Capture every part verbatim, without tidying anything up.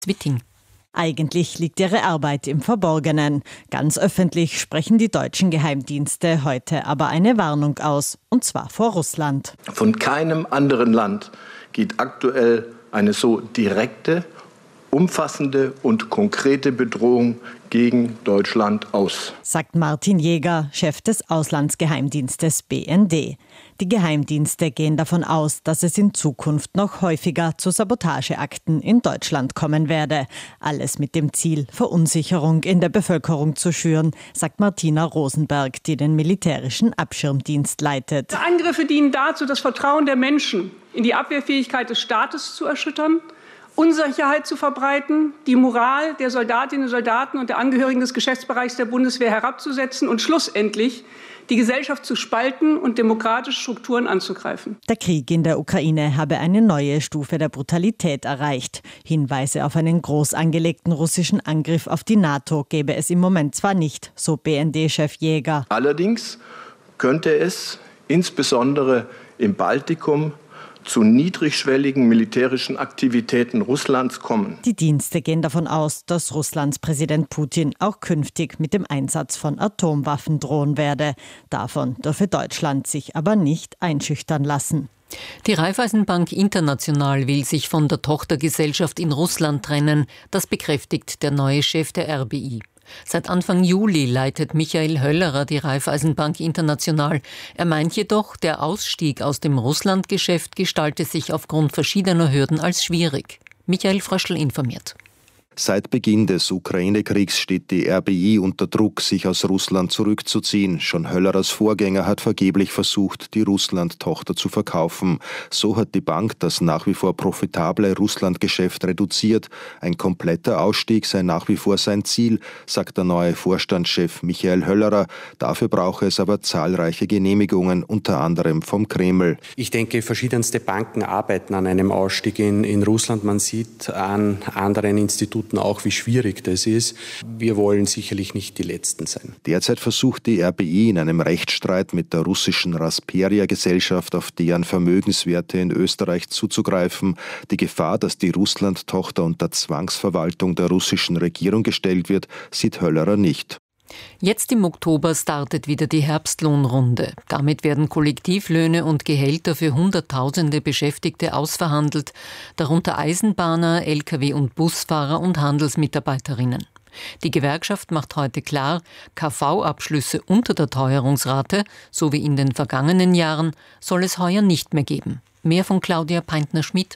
Witting. Eigentlich liegt ihre Arbeit im Verborgenen. Ganz öffentlich sprechen die deutschen Geheimdienste heute aber eine Warnung aus, und zwar vor Russland. Von keinem anderen Land geht aktuell eine so direkte, umfassende und konkrete Bedrohung gegen Deutschland aus, sagt Martin Jäger, Chef des Auslandsgeheimdienstes B N D. Die Geheimdienste gehen davon aus, dass es in Zukunft noch häufiger zu Sabotageakten in Deutschland kommen werde. Alles mit dem Ziel, Verunsicherung in der Bevölkerung zu schüren, sagt Martina Rosenberg, die den militärischen Abschirmdienst leitet. Angriffe dienen dazu, das Vertrauen der Menschen in die Abwehrfähigkeit des Staates zu erschüttern, Unsicherheit zu verbreiten, die Moral der Soldatinnen und Soldaten und der Angehörigen des Geschäftsbereichs der Bundeswehr herabzusetzen und schlussendlich die Gesellschaft zu spalten und demokratische Strukturen anzugreifen. Der Krieg in der Ukraine habe eine neue Stufe der Brutalität erreicht. Hinweise auf einen groß angelegten russischen Angriff auf die NATO gäbe es im Moment zwar nicht, so B N D-Chef Jäger. Allerdings könnte es insbesondere im Baltikum zu niedrigschwelligen militärischen Aktivitäten Russlands kommen. Die Dienste gehen davon aus, dass Russlands Präsident Putin auch künftig mit dem Einsatz von Atomwaffen drohen werde. Davon dürfe Deutschland sich aber nicht einschüchtern lassen. Die Raiffeisenbank International will sich von der Tochtergesellschaft in Russland trennen. Das bekräftigt der neue Chef der R B I. Seit Anfang Juli leitet Michael Höllerer die Raiffeisenbank International. Er meint jedoch, der Ausstieg aus dem Russlandgeschäft gestalte sich aufgrund verschiedener Hürden als schwierig. Michael Fröschl informiert. Seit Beginn des Ukraine-Kriegs steht die R B I unter Druck, sich aus Russland zurückzuziehen. Schon Höllerers Vorgänger hat vergeblich versucht, die Russland-Tochter zu verkaufen. So hat die Bank das nach wie vor profitable Russland-Geschäft reduziert. Ein kompletter Ausstieg sei nach wie vor sein Ziel, sagt der neue Vorstandschef Michael Höllerer. Dafür brauche es aber zahlreiche Genehmigungen, unter anderem vom Kreml. Ich denke, verschiedenste Banken arbeiten an einem Ausstieg in, in Russland. Man sieht an anderen Instituten auch, wie schwierig das ist. Wir wollen sicherlich nicht die Letzten sein. Derzeit versucht die R B I in einem Rechtsstreit mit der russischen Rasperia-Gesellschaft auf deren Vermögenswerte in Österreich zuzugreifen. Die Gefahr, dass die Russland-Tochter unter Zwangsverwaltung der russischen Regierung gestellt wird, sieht Höllerer nicht. Jetzt im Oktober startet wieder die Herbstlohnrunde. Damit werden Kollektivlöhne und Gehälter für Hunderttausende Beschäftigte ausverhandelt, darunter Eisenbahner, L K W- und Busfahrer und Handelsmitarbeiterinnen. Die Gewerkschaft macht heute klar, K V-Abschlüsse unter der Teuerungsrate, so wie in den vergangenen Jahren, soll es heuer nicht mehr geben. Mehr von Claudia Peintner-Schmidt.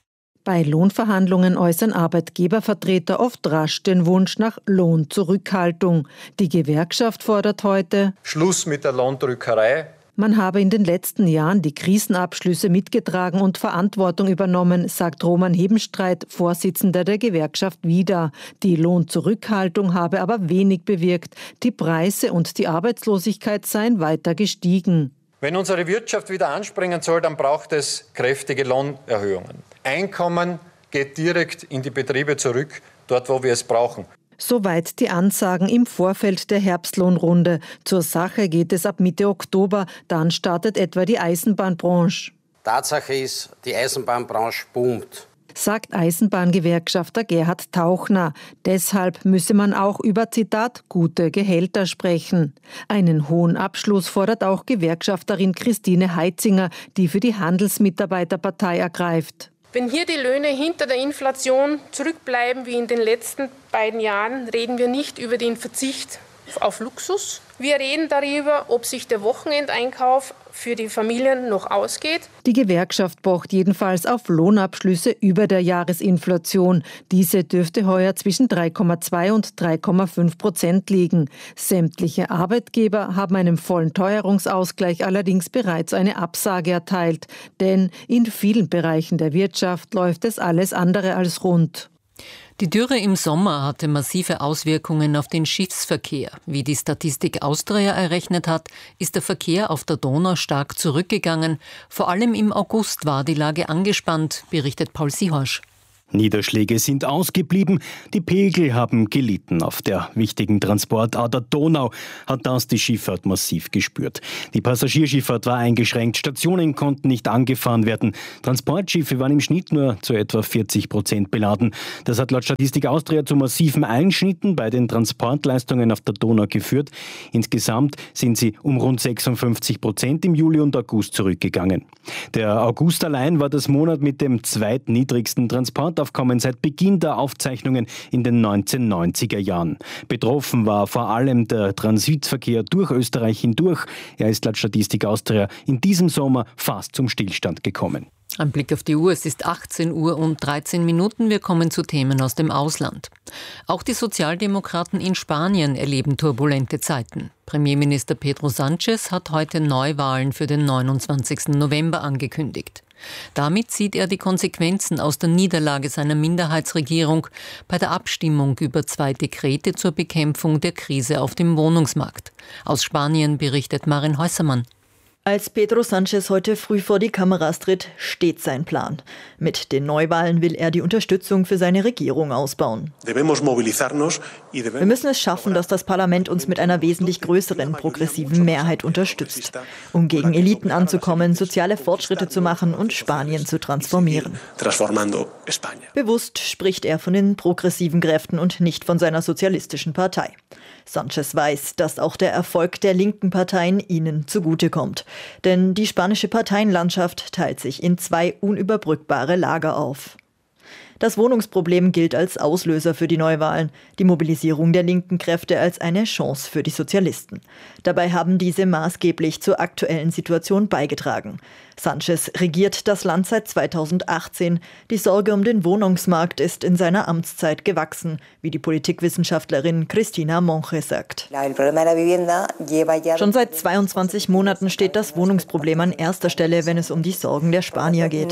Bei Lohnverhandlungen äußern Arbeitgebervertreter oft rasch den Wunsch nach Lohnzurückhaltung. Die Gewerkschaft fordert heute Schluss mit der Lohndrückerei. Man habe in den letzten Jahren die Krisenabschlüsse mitgetragen und Verantwortung übernommen, sagt Roman Hebenstreit, Vorsitzender der Gewerkschaft wieder. Die Lohnzurückhaltung habe aber wenig bewirkt. Die Preise und die Arbeitslosigkeit seien weiter gestiegen. Wenn unsere Wirtschaft wieder anspringen soll, dann braucht es kräftige Lohnerhöhungen. Einkommen geht direkt in die Betriebe zurück, dort wo wir es brauchen. Soweit die Ansagen im Vorfeld der Herbstlohnrunde. Zur Sache geht es ab Mitte Oktober, dann startet etwa die Eisenbahnbranche. Tatsache ist, die Eisenbahnbranche boomt, sagt Eisenbahngewerkschafter Gerhard Tauchner. Deshalb müsse man auch über, Zitat, gute Gehälter sprechen. Einen hohen Abschluss fordert auch Gewerkschafterin Christine Heitzinger, die für die Handelsmitarbeiterpartei ergreift. Wenn hier die Löhne hinter der Inflation zurückbleiben wie in den letzten beiden Jahren, reden wir nicht über den Verzicht auf Luxus. Wir reden darüber, ob sich der Wochenendeinkauf für die Familien noch ausgeht. Die Gewerkschaft pocht jedenfalls auf Lohnabschlüsse über der Jahresinflation. Diese dürfte heuer zwischen drei Komma zwei und drei Komma fünf Prozent liegen. Sämtliche Arbeitgeber haben einem vollen Teuerungsausgleich allerdings bereits eine Absage erteilt. Denn in vielen Bereichen der Wirtschaft läuft es alles andere als rund. Die Dürre im Sommer hatte massive Auswirkungen auf den Schiffsverkehr. Wie die Statistik Austria errechnet hat, ist der Verkehr auf der Donau stark zurückgegangen. Vor allem im August war die Lage angespannt, berichtet Paul Sihorsch. Niederschläge sind ausgeblieben, die Pegel haben gelitten. Auf der wichtigen Transportader Donau hat das die Schifffahrt massiv gespürt. Die Passagierschifffahrt war eingeschränkt, Stationen konnten nicht angefahren werden. Transportschiffe waren im Schnitt nur zu etwa vierzig Prozent beladen. Das hat laut Statistik Austria zu massiven Einschnitten bei den Transportleistungen auf der Donau geführt. Insgesamt sind sie um rund sechsundfünfzig Prozent im Juli und August zurückgegangen. Der August allein war das Monat mit dem zweitniedrigsten Transport Aufkommen seit Beginn der Aufzeichnungen in den neunzehnhundertneunziger Jahren. Betroffen war vor allem der Transitverkehr durch Österreich hindurch. Er ist laut Statistik Austria in diesem Sommer fast zum Stillstand gekommen. Ein Blick auf die Uhr, es ist achtzehn Uhr und dreizehn Minuten. Wir kommen zu Themen aus dem Ausland. Auch die Sozialdemokraten in Spanien erleben turbulente Zeiten. Premierminister Pedro Sánchez hat heute Neuwahlen für den neunundzwanzigsten November angekündigt. Damit zieht er die Konsequenzen aus der Niederlage seiner Minderheitsregierung bei der Abstimmung über zwei Dekrete zur Bekämpfung der Krise auf dem Wohnungsmarkt. Aus Spanien berichtet Marin Häusermann. Als Pedro Sánchez heute früh vor die Kameras tritt, steht sein Plan. Mit den Neuwahlen will er die Unterstützung für seine Regierung ausbauen. Wir müssen es schaffen, dass das Parlament uns mit einer wesentlich größeren progressiven Mehrheit unterstützt, um gegen Eliten anzukommen, soziale Fortschritte zu machen und Spanien zu transformieren. Bewusst spricht er von den progressiven Kräften und nicht von seiner sozialistischen Partei. Sánchez weiß, dass auch der Erfolg der linken Parteien ihnen zugutekommt. Denn die spanische Parteienlandschaft teilt sich in zwei unüberbrückbare Lager auf. Das Wohnungsproblem gilt als Auslöser für die Neuwahlen, die Mobilisierung der linken Kräfte als eine Chance für die Sozialisten. Dabei haben diese maßgeblich zur aktuellen Situation beigetragen. Sánchez regiert das Land seit zweitausendachtzehn. Die Sorge um den Wohnungsmarkt ist in seiner Amtszeit gewachsen, wie die Politikwissenschaftlerin Cristina Monge sagt. Schon seit zweiundzwanzig Monaten steht das Wohnungsproblem an erster Stelle, wenn es um die Sorgen der Spanier geht.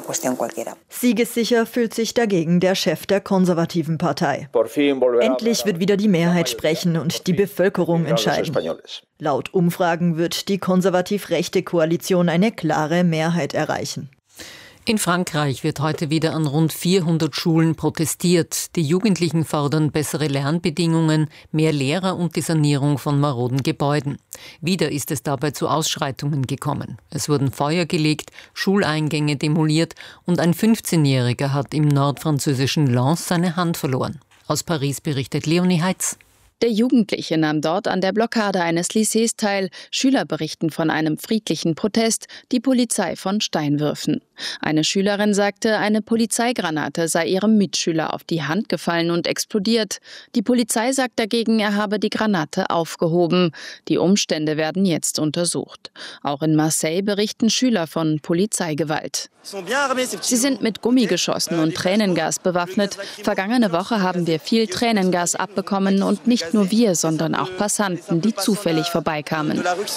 Siegessicher fühlt sich dagegen der Chef der konservativen Partei. Endlich wird wieder die Mehrheit sprechen und die Bevölkerung entscheiden. Laut Umfragen wird die konservativ-rechte Koalition eine klare Mehrheit erreichen. In Frankreich wird heute wieder an rund vierhundert Schulen protestiert. Die Jugendlichen fordern bessere Lernbedingungen, mehr Lehrer und die Sanierung von maroden Gebäuden. Wieder ist es dabei zu Ausschreitungen gekommen. Es wurden Feuer gelegt, Schuleingänge demoliert und ein fünfzehnjähriger hat im nordfranzösischen Lens seine Hand verloren. Aus Paris berichtet Leonie Heitz. Der Jugendliche nahm dort an der Blockade eines Lycées teil. Schüler berichten von einem friedlichen Protest, die Polizei von Steinwürfen. Eine Schülerin sagte, eine Polizeigranate sei ihrem Mitschüler auf die Hand gefallen und explodiert. Die Polizei sagt dagegen, er habe die Granate aufgehoben. Die Umstände werden jetzt untersucht. Auch in Marseille berichten Schüler von Polizeigewalt. Sie sind mit Gummigeschossen und Tränengas bewaffnet. Vergangene Woche haben wir viel Tränengas abbekommen und nicht nur wir, sondern auch Passanten, die zufällig vorbeikamen.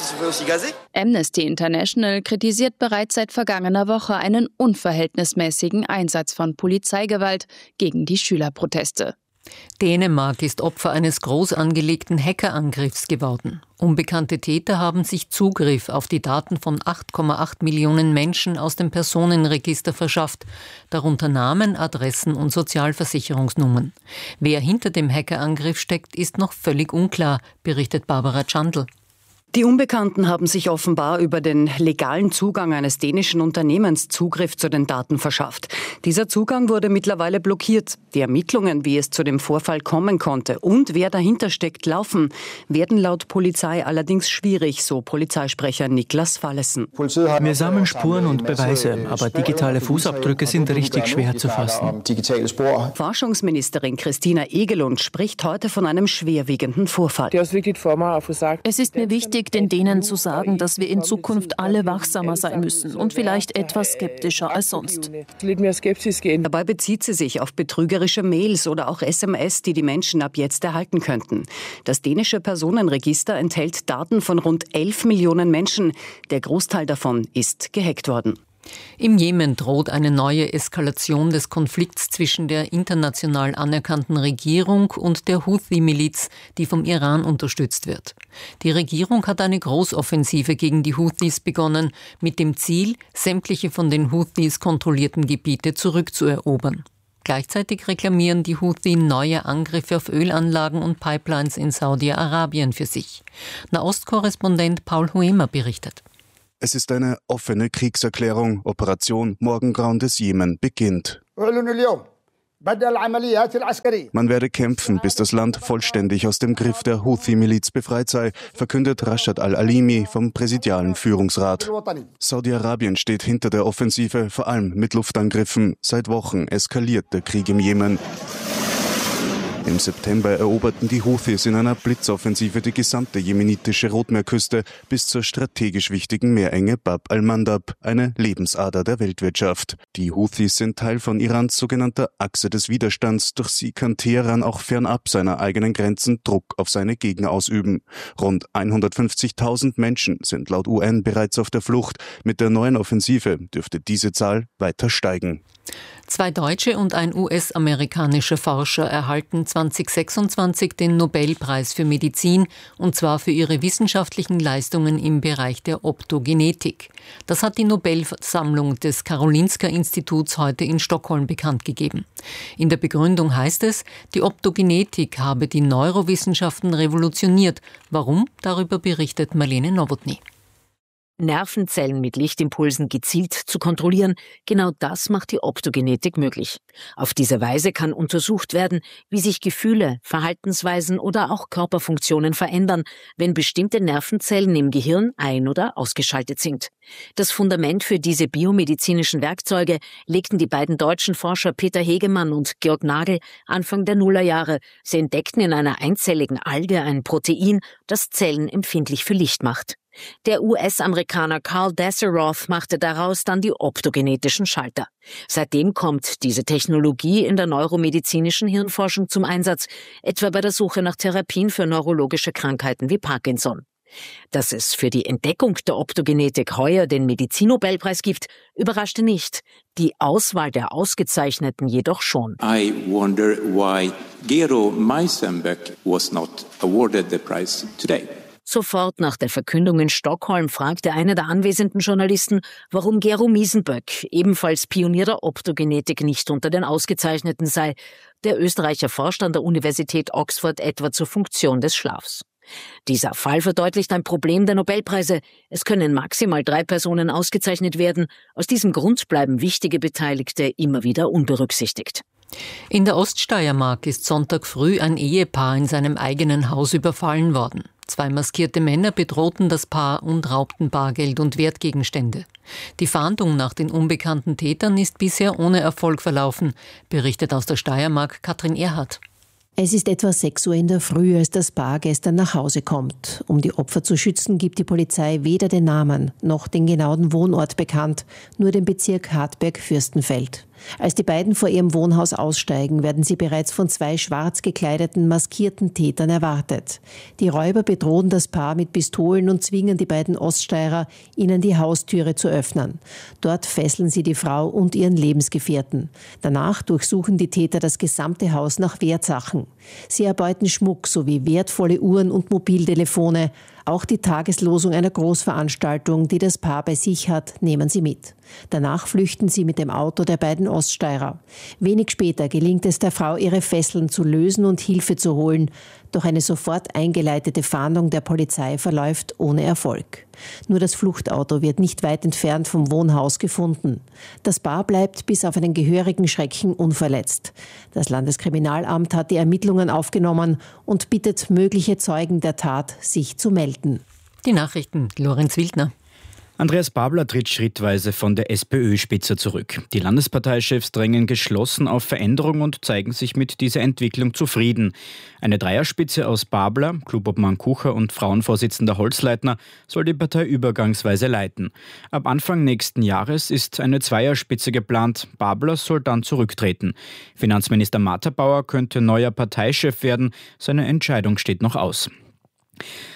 Amnesty International kritisiert bereits seit vergangener Woche einen unverhältnismäßigen Einsatz von Polizeigewalt gegen die Schülerproteste. Dänemark ist Opfer eines groß angelegten Hackerangriffs geworden. Unbekannte Täter haben sich Zugriff auf die Daten von acht Komma acht Millionen Menschen aus dem Personenregister verschafft, darunter Namen, Adressen und Sozialversicherungsnummern. Wer hinter dem Hackerangriff steckt, ist noch völlig unklar, berichtet Barbara Chandl. Die Unbekannten haben sich offenbar über den legalen Zugang eines dänischen Unternehmens Zugriff zu den Daten verschafft. Dieser Zugang wurde mittlerweile blockiert. Die Ermittlungen, wie es zu dem Vorfall kommen konnte und wer dahinter steckt, laufen, werden laut Polizei allerdings schwierig, so Polizeisprecher Niklas Fallesen. Wir sammeln Spuren und Beweise, aber digitale Fußabdrücke sind richtig schwer zu fassen. Forschungsministerin Christina Egelund spricht heute von einem schwerwiegenden Vorfall. Es ist mir wichtig, den Dänen zu sagen, dass wir in Zukunft alle wachsamer sein müssen und vielleicht etwas skeptischer als sonst. Dabei bezieht sie sich auf betrügerische Mails oder auch S M S, die die Menschen ab jetzt erhalten könnten. Das dänische Personenregister enthält Daten von rund elf Millionen Menschen. Der Großteil davon ist gehackt worden. Im Jemen droht eine neue Eskalation des Konflikts zwischen der international anerkannten Regierung und der Houthi-Miliz, die vom Iran unterstützt wird. Die Regierung hat eine Großoffensive gegen die Houthis begonnen, mit dem Ziel, sämtliche von den Houthis kontrollierten Gebiete zurückzuerobern. Gleichzeitig reklamieren die Houthi neue Angriffe auf Ölanlagen und Pipelines in Saudi-Arabien für sich. Nahostkorrespondent Paul Huemer berichtet. Es ist eine offene Kriegserklärung. Operation Morgengrauen des Jemen beginnt. Man werde kämpfen, bis das Land vollständig aus dem Griff der Houthi-Miliz befreit sei, verkündet Rashad al-Alimi vom präsidialen Führungsrat. Saudi-Arabien steht hinter der Offensive, vor allem mit Luftangriffen. Seit Wochen eskaliert der Krieg im Jemen. Im September eroberten die Houthis in einer Blitzoffensive die gesamte jemenitische Rotmeerküste bis zur strategisch wichtigen Meerenge Bab al-Mandab, eine Lebensader der Weltwirtschaft. Die Houthis sind Teil von Irans sogenannter Achse des Widerstands. Durch sie kann Teheran auch fernab seiner eigenen Grenzen Druck auf seine Gegner ausüben. Rund hundertfünfzigtausend Menschen sind laut U N bereits auf der Flucht. Mit der neuen Offensive dürfte diese Zahl weiter steigen. Zwei deutsche und ein U S-amerikanischer Forscher erhalten zwanzig sechsundzwanzig den Nobelpreis für Medizin, und zwar für ihre wissenschaftlichen Leistungen im Bereich der Optogenetik. Das hat die Nobelsammlung des Karolinska-Instituts heute in Stockholm bekannt gegeben. In der Begründung heißt es, die Optogenetik habe die Neurowissenschaften revolutioniert. Warum? Darüber berichtet Marlene Nowotny. Nervenzellen mit Lichtimpulsen gezielt zu kontrollieren, genau das macht die Optogenetik möglich. Auf diese Weise kann untersucht werden, wie sich Gefühle, Verhaltensweisen oder auch Körperfunktionen verändern, wenn bestimmte Nervenzellen im Gehirn ein- oder ausgeschaltet sind. Das Fundament für diese biomedizinischen Werkzeuge legten die beiden deutschen Forscher Peter Hegemann und Georg Nagel Anfang der Nullerjahre. Sie entdeckten in einer einzelligen Alge ein Protein, das Zellen empfindlich für Licht macht. Der U S-Amerikaner Carl Dasseroth machte daraus dann die optogenetischen Schalter. Seitdem kommt diese Technologie in der neuromedizinischen Hirnforschung zum Einsatz, etwa bei der Suche nach Therapien für neurologische Krankheiten wie Parkinson. Dass es für die Entdeckung der Optogenetik heuer den Medizinnobelpreis gibt, überraschte nicht. Die Auswahl der Ausgezeichneten jedoch schon. I wonder why Gero Meisenbeck was not awarded the prize today. Sofort nach der Verkündung in Stockholm fragte einer der anwesenden Journalisten, warum Gero Meisenbeck, ebenfalls Pionier der Optogenetik, nicht unter den Ausgezeichneten sei. Der Österreicher forscht an der Universität Oxford etwa zur Funktion des Schlafs. Dieser Fall verdeutlicht ein Problem der Nobelpreise. Es können maximal drei Personen ausgezeichnet werden. Aus diesem Grund bleiben wichtige Beteiligte immer wieder unberücksichtigt. In der Oststeiermark ist Sonntag früh ein Ehepaar in seinem eigenen Haus überfallen worden. Zwei maskierte Männer bedrohten das Paar und raubten Bargeld und Wertgegenstände. Die Fahndung nach den unbekannten Tätern ist bisher ohne Erfolg verlaufen, berichtet aus der Steiermark Katrin Erhardt. Es ist etwa sechs Uhr in der Früh, als das Paar gestern nach Hause kommt. Um die Opfer zu schützen, gibt die Polizei weder den Namen noch den genauen Wohnort bekannt, nur den Bezirk Hartberg-Fürstenfeld. Als die beiden vor ihrem Wohnhaus aussteigen, werden sie bereits von zwei schwarz gekleideten, maskierten Tätern erwartet. Die Räuber bedrohen das Paar mit Pistolen und zwingen die beiden Oststeirer, ihnen die Haustüre zu öffnen. Dort fesseln sie die Frau und ihren Lebensgefährten. Danach durchsuchen die Täter das gesamte Haus nach Wertsachen. Sie erbeuten Schmuck sowie wertvolle Uhren und Mobiltelefone. Auch die Tageslosung einer Großveranstaltung, die das Paar bei sich hat, nehmen sie mit. Danach flüchten sie mit dem Auto der beiden Oststeirer. Wenig später gelingt es der Frau, ihre Fesseln zu lösen und Hilfe zu holen. Doch eine sofort eingeleitete Fahndung der Polizei verläuft ohne Erfolg. Nur das Fluchtauto wird nicht weit entfernt vom Wohnhaus gefunden. Das Paar bleibt bis auf einen gehörigen Schrecken unverletzt. Das Landeskriminalamt hat die Ermittlungen aufgenommen und bittet mögliche Zeugen der Tat, sich zu melden. Die Nachrichten, Lorenz Wildner. Andreas Babler tritt schrittweise von der SPÖ-Spitze zurück. Die Landesparteichefs drängen geschlossen auf Veränderung und zeigen sich mit dieser Entwicklung zufrieden. Eine Dreierspitze aus Babler, Klubobmann Kucher und Frauenvorsitzender Holzleitner soll die Partei übergangsweise leiten. Ab Anfang nächsten Jahres ist eine Zweierspitze geplant. Babler soll dann zurücktreten. Finanzminister Matterbauer könnte neuer Parteichef werden. Seine Entscheidung steht noch aus.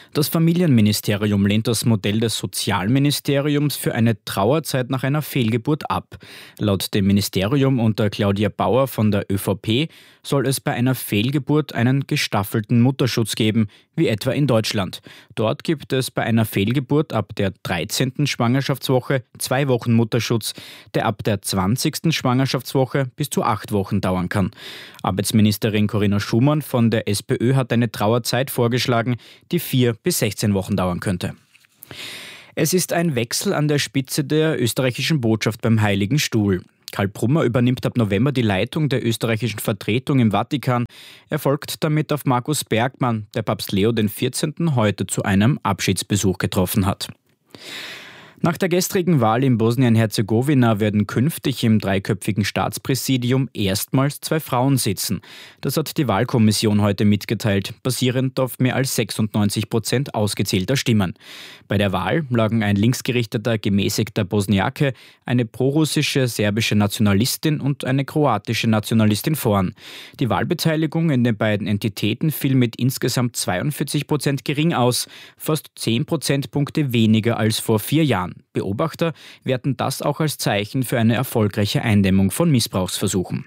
Das Familienministerium lehnt das Modell des Sozialministeriums für eine Trauerzeit nach einer Fehlgeburt ab. Laut dem Ministerium unter Claudia Bauer von der ÖVP soll es bei einer Fehlgeburt einen gestaffelten Mutterschutz geben, wie etwa in Deutschland. Dort gibt es bei einer Fehlgeburt ab der dreizehnten Schwangerschaftswoche zwei Wochen Mutterschutz, der ab der zwanzigsten Schwangerschaftswoche bis zu acht Wochen dauern kann. Arbeitsministerin Corinna Schumann von der SPÖ hat eine Trauerzeit vorgeschlagen, die vier bis sechzehn Wochen dauern könnte. Es ist ein Wechsel an der Spitze der österreichischen Botschaft beim Heiligen Stuhl. Karl Brummer übernimmt ab November die Leitung der österreichischen Vertretung im Vatikan. Er folgt damit auf Markus Bergmann, der Papst Leo der vierzehnte heute zu einem Abschiedsbesuch getroffen hat. Nach der gestrigen Wahl in Bosnien-Herzegowina werden künftig im dreiköpfigen Staatspräsidium erstmals zwei Frauen sitzen. Das hat die Wahlkommission heute mitgeteilt, basierend auf mehr als sechsundneunzig Prozent ausgezählter Stimmen. Bei der Wahl lagen ein linksgerichteter, gemäßigter Bosniake, eine prorussische serbische Nationalistin und eine kroatische Nationalistin vorn. Die Wahlbeteiligung in den beiden Entitäten fiel mit insgesamt zweiundvierzig Prozent gering aus, fast zehn Prozentpunkte weniger als vor vier Jahren. Beobachter werten das auch als Zeichen für eine erfolgreiche Eindämmung von Missbrauchsversuchen.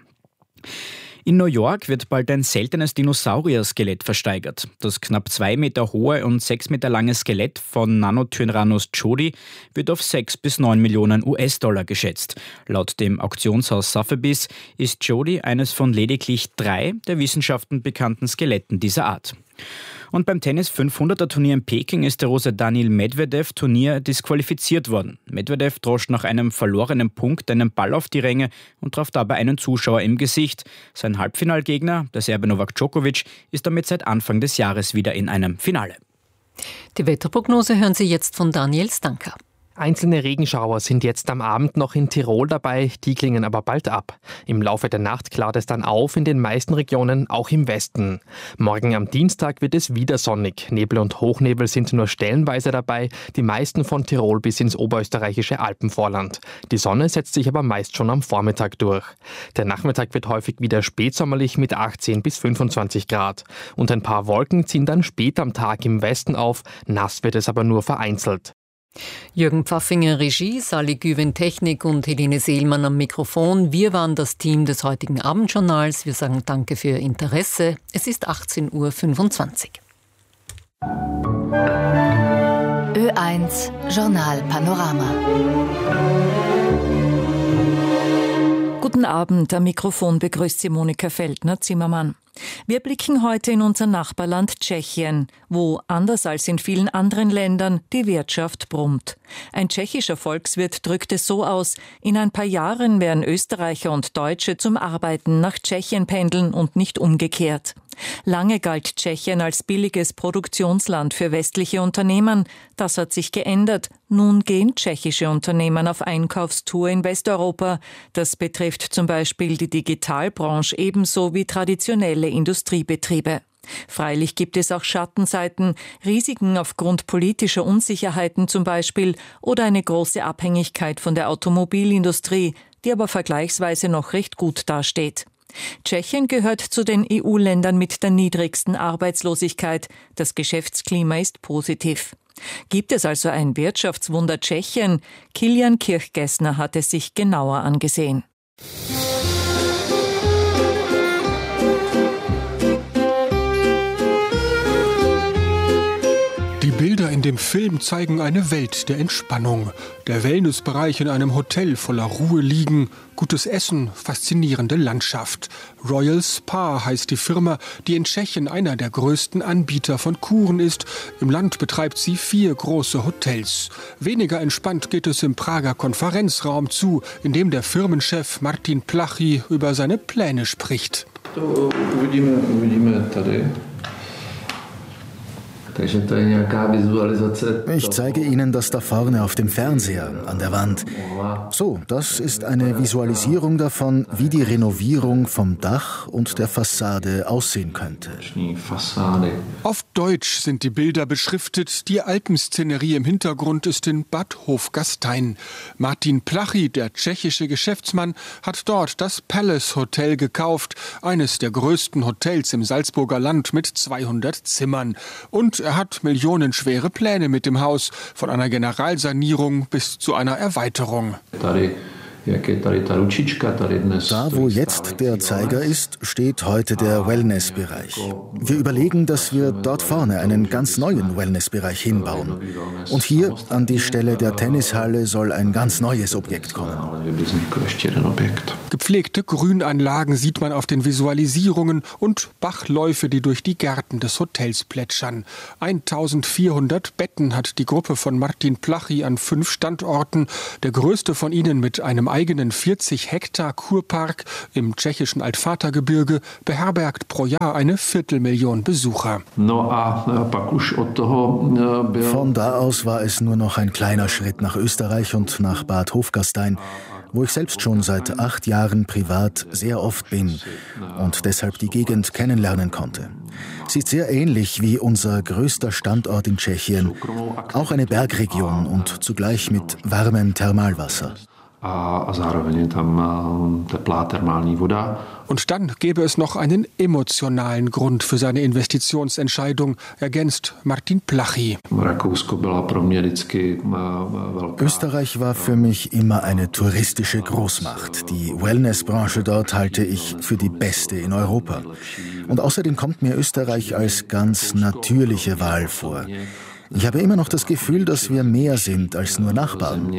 In New York wird bald ein seltenes Dinosaurier-Skelett versteigert. Das knapp zwei Meter hohe und sechs Meter lange Skelett von Nanotyrannos jodi wird auf sechs bis neun Millionen U S-Dollar geschätzt. Laut dem Auktionshaus Sotheby's ist Jodi eines von lediglich drei der Wissenschaften bekannten Skeletten dieser Art. Und beim Tennis fünfhunderter Turnier in Peking ist der Russe Daniil Medvedev Turnier disqualifiziert worden. Medvedev drosch nach einem verlorenen Punkt einen Ball auf die Ränge und traf dabei einen Zuschauer im Gesicht. Sein Halbfinalgegner, der Serbe Novak Djokovic, ist damit seit Anfang des Jahres wieder in einem Finale. Die Wetterprognose hören Sie jetzt von Daniel Stanka. Einzelne Regenschauer sind jetzt am Abend noch in Tirol dabei, die klingen aber bald ab. Im Laufe der Nacht klart es dann auf in den meisten Regionen, auch im Westen. Morgen am Dienstag wird es wieder sonnig. Nebel und Hochnebel sind nur stellenweise dabei, die meisten von Tirol bis ins oberösterreichische Alpenvorland. Die Sonne setzt sich aber meist schon am Vormittag durch. Der Nachmittag wird häufig wieder spätsommerlich mit achtzehn bis fünfundzwanzig Grad. Und ein paar Wolken ziehen dann spät am Tag im Westen auf, nass wird es aber nur vereinzelt. Jürgen Pfaffinger Regie, Sally Güven Technik und Helene Seelmann am Mikrofon. Wir waren das Team des heutigen Abendjournals. Wir sagen danke für Ihr Interesse. Es ist achtzehn Uhr fünfundzwanzig. Ö eins Journal Panorama. Guten Abend, am Mikrofon begrüßt sie Monika Feldner-Zimmermann. Wir blicken heute in unser Nachbarland Tschechien, wo, anders als in vielen anderen Ländern, die Wirtschaft brummt. Ein tschechischer Volkswirt drückt es so aus: In ein paar Jahren werden Österreicher und Deutsche zum Arbeiten nach Tschechien pendeln und nicht umgekehrt. Lange galt Tschechien als billiges Produktionsland für westliche Unternehmen. Das hat sich geändert. Nun gehen tschechische Unternehmen auf Einkaufstour in Westeuropa. Das betrifft zum Beispiel die Digitalbranche ebenso wie traditionelle Industriebetriebe. Freilich gibt es auch Schattenseiten, Risiken aufgrund politischer Unsicherheiten zum Beispiel oder eine große Abhängigkeit von der Automobilindustrie, die aber vergleichsweise noch recht gut dasteht. Tschechien gehört zu den E U-Ländern mit der niedrigsten Arbeitslosigkeit. Das Geschäftsklima ist positiv. Gibt es also ein Wirtschaftswunder Tschechien? Kilian Kirchgessner hat es sich genauer angesehen. Die Bilder in dem Film zeigen eine Welt der Entspannung. Der Wellnessbereich in einem Hotel voller Ruhe liegen, gutes Essen, faszinierende Landschaft. Royal Spa heißt die Firma, die in Tschechien einer der größten Anbieter von Kuren ist. Im Land betreibt sie vier große Hotels. Weniger entspannt geht es im Prager Konferenzraum zu, in dem der Firmenchef Martin Plachy über seine Pläne spricht. Ich zeige Ihnen das da vorne auf dem Fernseher an der Wand. So, das ist eine Visualisierung davon, wie die Renovierung vom Dach und der Fassade aussehen könnte. Auf Deutsch sind die Bilder beschriftet. Die Alpenszenerie im Hintergrund ist in Bad Hofgastein. Martin Plachy, der tschechische Geschäftsmann, hat dort das Palace Hotel gekauft, eines der größten Hotels im Salzburger Land mit zweihundert Zimmern. Und er hat millionenschwere Pläne mit dem Haus, von einer Generalsanierung bis zu einer Erweiterung. Da, wo jetzt der Zeiger ist, steht heute der Wellnessbereich. Wir überlegen, dass wir dort vorne einen ganz neuen Wellnessbereich hinbauen. Und hier an die Stelle der Tennishalle soll ein ganz neues Objekt kommen. Gepflegte Grünanlagen sieht man auf den Visualisierungen und Bachläufe, die durch die Gärten des Hotels plätschern. eintausendvierhundert Betten hat die Gruppe von Martin Plachy an fünf Standorten, der größte von ihnen mit einem eigenen vierzig Hektar Kurpark im tschechischen Altvatergebirge beherbergt pro Jahr eine Viertelmillion Besucher. Von da aus war es nur noch ein kleiner Schritt nach Österreich und nach Bad Hofgastein, wo ich selbst schon seit acht Jahren privat sehr oft bin und deshalb die Gegend kennenlernen konnte. Sie ist sehr ähnlich wie unser größter Standort in Tschechien, auch eine Bergregion und zugleich mit warmem Thermalwasser. Und dann gäbe es noch einen emotionalen Grund für seine Investitionsentscheidung, ergänzt Martin Plachy. Österreich war für mich immer eine touristische Großmacht. Die Wellnessbranche dort halte ich für die beste in Europa. Und außerdem kommt mir Österreich als ganz natürliche Wahl vor. Ich habe immer noch das Gefühl, dass wir mehr sind als nur Nachbarn.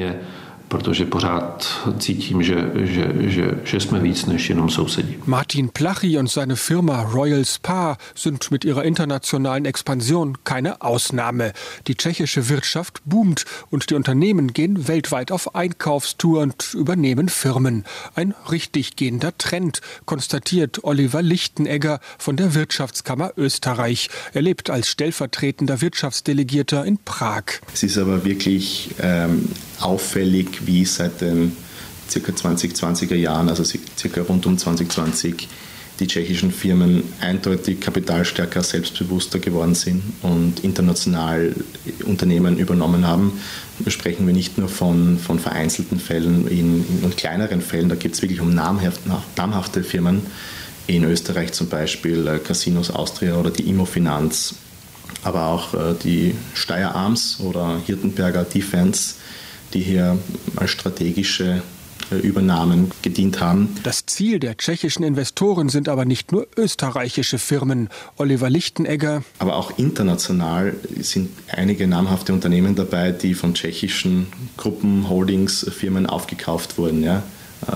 Martin Plachy und seine Firma Royal Spa sind mit ihrer internationalen Expansion keine Ausnahme. Die tschechische Wirtschaft boomt und die Unternehmen gehen weltweit auf Einkaufstour und übernehmen Firmen. Ein richtig gehender Trend, konstatiert Oliver Lichtenegger von der Wirtschaftskammer Österreich. Er lebt als stellvertretender Wirtschaftsdelegierter in Prag. Es ist aber wirklich ähm, auffällig, wie seit den ca. zwanzig zwanziger Jahren, also ca. rund um zwanzig zwanzig, die tschechischen Firmen eindeutig kapitalstärker, selbstbewusster geworden sind und international Unternehmen übernommen haben. Da sprechen wir nicht nur von, von vereinzelten Fällen in, in, und kleineren Fällen, da geht es wirklich um namhaft, namhafte Firmen. In Österreich zum Beispiel äh, Casinos Austria oder die Immofinanz, aber auch äh, die Steyr Arms oder Hirtenberger Defense, die hier als strategische Übernahmen gedient haben. Das Ziel der tschechischen Investoren sind aber nicht nur österreichische Firmen. Oliver Lichtenegger. Aber auch international sind einige namhafte Unternehmen dabei, die von tschechischen Gruppen, Holdings, Firmen aufgekauft wurden. Ja.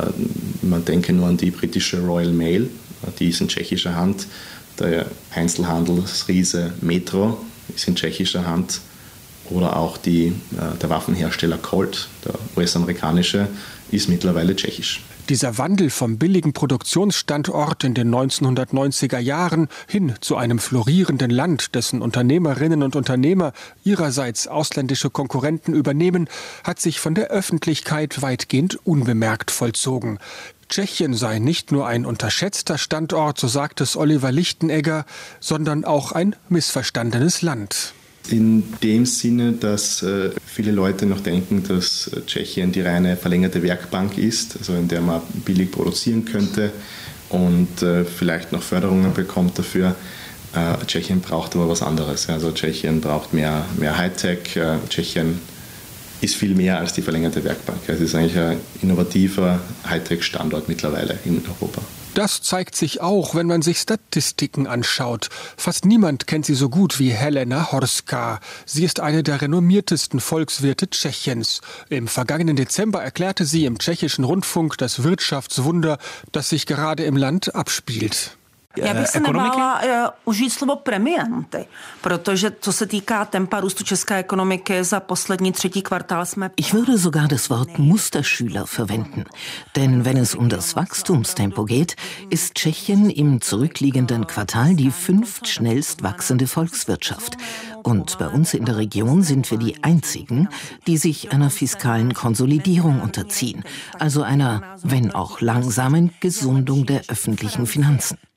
Man denke nur an die britische Royal Mail, die ist in tschechischer Hand. Der Einzelhandelsriese Metro ist in tschechischer Hand. Oder auch die, der Waffenhersteller Colt, der U S-amerikanische, ist mittlerweile tschechisch. Dieser Wandel vom billigen Produktionsstandort in den neunzehnhundertneunziger Jahren hin zu einem florierenden Land, dessen Unternehmerinnen und Unternehmer ihrerseits ausländische Konkurrenten übernehmen, hat sich von der Öffentlichkeit weitgehend unbemerkt vollzogen. Tschechien sei nicht nur ein unterschätzter Standort, so sagt es Oliver Lichtenegger, sondern auch ein missverstandenes Land. In dem Sinne, dass äh, viele Leute noch denken, dass äh, Tschechien die reine verlängerte Werkbank ist, also in der man billig produzieren könnte und äh, vielleicht noch Förderungen bekommt dafür. Äh, Tschechien braucht aber was anderes. Also Tschechien braucht mehr, mehr Hightech. Äh, Tschechien ist viel mehr als die verlängerte Werkbank. Es ist eigentlich ein innovativer Hightech-Standort mittlerweile in Europa. Das zeigt sich auch, wenn man sich Statistiken anschaut. Fast niemand kennt sie so gut wie Helena Horska. Sie ist eine der renommiertesten Volkswirte Tschechiens. Im vergangenen Dezember erklärte sie im tschechischen Rundfunk das Wirtschaftswunder, das sich gerade im Land abspielt. Já bych se nebála uh, užít slovo premianty, protože co se týká tempa růstu české ekonomiky za poslední třetí kvartál jsme... Ich würde sogar das Wort Musterschüler verwenden. Denn wenn es um das Wachstumstempo geht, ist Tschechien im zurückliegenden Quartal die fünftschnellst wachsende Volkswirtschaft. Und bei uns in der Region sind wir die einzigen, die sich einer fiskalen Konsolidierung unterziehen. Also einer, wenn auch langsamen, Gesundung der öffentlichen Finanzen.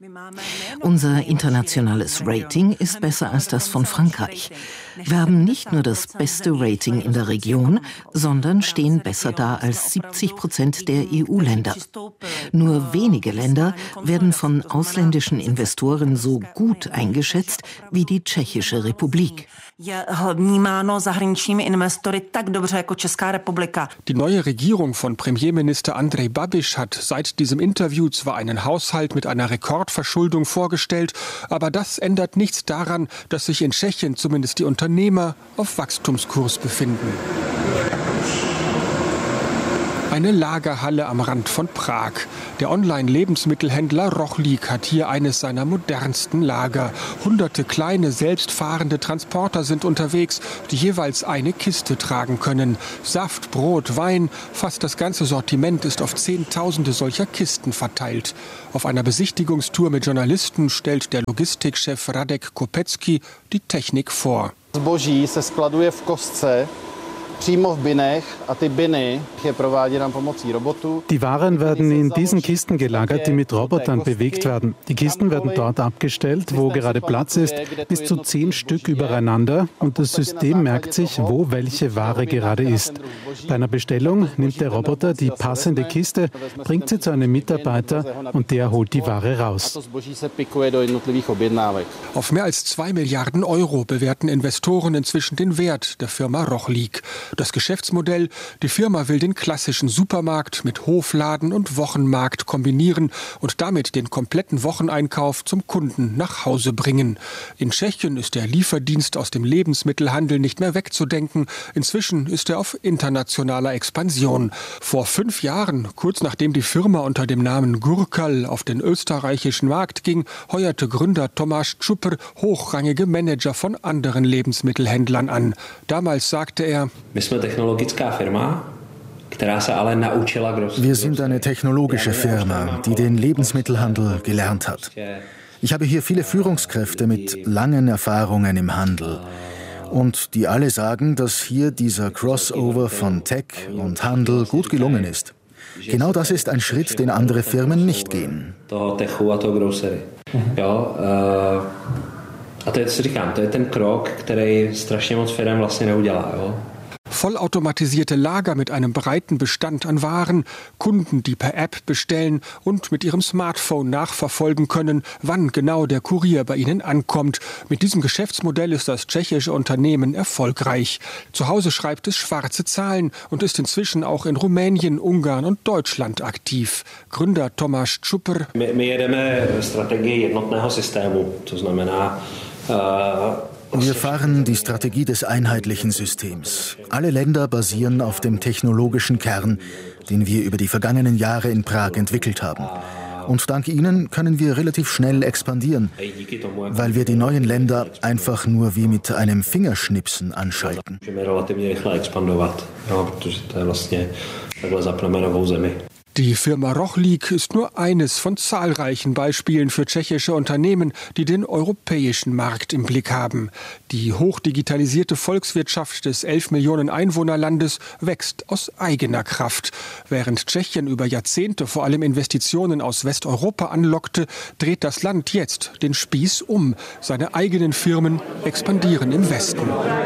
Unser internationales Rating ist besser als das von Frankreich. Wir haben nicht nur das beste Rating in der Region, sondern stehen besser da als siebzig Prozent der E U-Länder. Nur wenige Länder werden von ausländischen Investoren so gut eingeschätzt wie die Tschechische Republik. Die neue Regierung von Premierminister Andrej Babiš hat seit diesem Interview zwar einen Haushalt mit einer Rekordverschuldung vorgestellt, aber das ändert nichts daran, dass sich in Tschechien zumindest die Unternehmer auf Wachstumskurs befinden. Eine Lagerhalle am Rand von Prag. Der Online-Lebensmittelhändler Rochlik hat hier eines seiner modernsten Lager. Hunderte kleine, selbstfahrende Transporter sind unterwegs, die jeweils eine Kiste tragen können. Saft, Brot, Wein, fast das ganze Sortiment ist auf Zehntausende solcher Kisten verteilt. Auf einer Besichtigungstour mit Journalisten stellt der Logistikchef Radek Kopecki die Technik vor. Zboží se skladuje v kostce. Die Waren werden in diesen Kisten gelagert, die mit Robotern bewegt werden. Die Kisten werden dort abgestellt, wo gerade Platz ist, bis zu zehn Stück übereinander, und das System merkt sich, wo welche Ware gerade ist. Bei einer Bestellung nimmt der Roboter die passende Kiste, bringt sie zu einem Mitarbeiter und der holt die Ware raus. Auf mehr als zwei Milliarden Euro bewerten Investoren inzwischen den Wert der Firma Rochlik. Das Geschäftsmodell: Die Firma will den klassischen Supermarkt mit Hofladen und Wochenmarkt kombinieren und damit den kompletten Wocheneinkauf zum Kunden nach Hause bringen. In Tschechien ist der Lieferdienst aus dem Lebensmittelhandel nicht mehr wegzudenken. Inzwischen ist er auf internationaler Expansion. Vor fünf Jahren, kurz nachdem die Firma unter dem Namen Gurkal auf den österreichischen Markt ging, heuerte Gründer Tomáš Čupr hochrangige Manager von anderen Lebensmittelhändlern an. Damals sagte er: Wir sind eine technologische Firma, die den Lebensmittelhandel gelernt hat. Ich habe hier viele Führungskräfte mit langen Erfahrungen im Handel. Und die alle sagen, dass hier dieser Crossover von Tech und Handel gut gelungen ist. Genau das ist ein Schritt, den andere Firmen nicht gehen. A to je, co říkám, to je ten krok, který strašně moc firem vlastně neudělá, jo. Vollautomatisierte Lager mit einem breiten Bestand an Waren, Kunden, die per App bestellen und mit ihrem Smartphone nachverfolgen können, wann genau der Kurier bei ihnen ankommt. Mit diesem Geschäftsmodell ist das tschechische Unternehmen erfolgreich. Zu Hause schreibt es schwarze Zahlen und ist inzwischen auch in Rumänien, Ungarn und Deutschland aktiv. Gründer Tomáš Čupr: My, my jedeme strategii jednotného systému, to znamená uh, Wir fahren die Strategie des einheitlichen Systems. Alle Länder basieren auf dem technologischen Kern, den wir über die vergangenen Jahre in Prag entwickelt haben. Und dank ihnen können wir relativ schnell expandieren, weil wir die neuen Länder einfach nur wie mit einem Fingerschnipsen anschalten. Die Firma Rochlik ist nur eines von zahlreichen Beispielen für tschechische Unternehmen, die den europäischen Markt im Blick haben. Die hochdigitalisierte Volkswirtschaft des elf Millionen Einwohnerlandes wächst aus eigener Kraft. Während Tschechien über Jahrzehnte vor allem Investitionen aus Westeuropa anlockte, dreht das Land jetzt den Spieß um. Seine eigenen Firmen expandieren im Westen.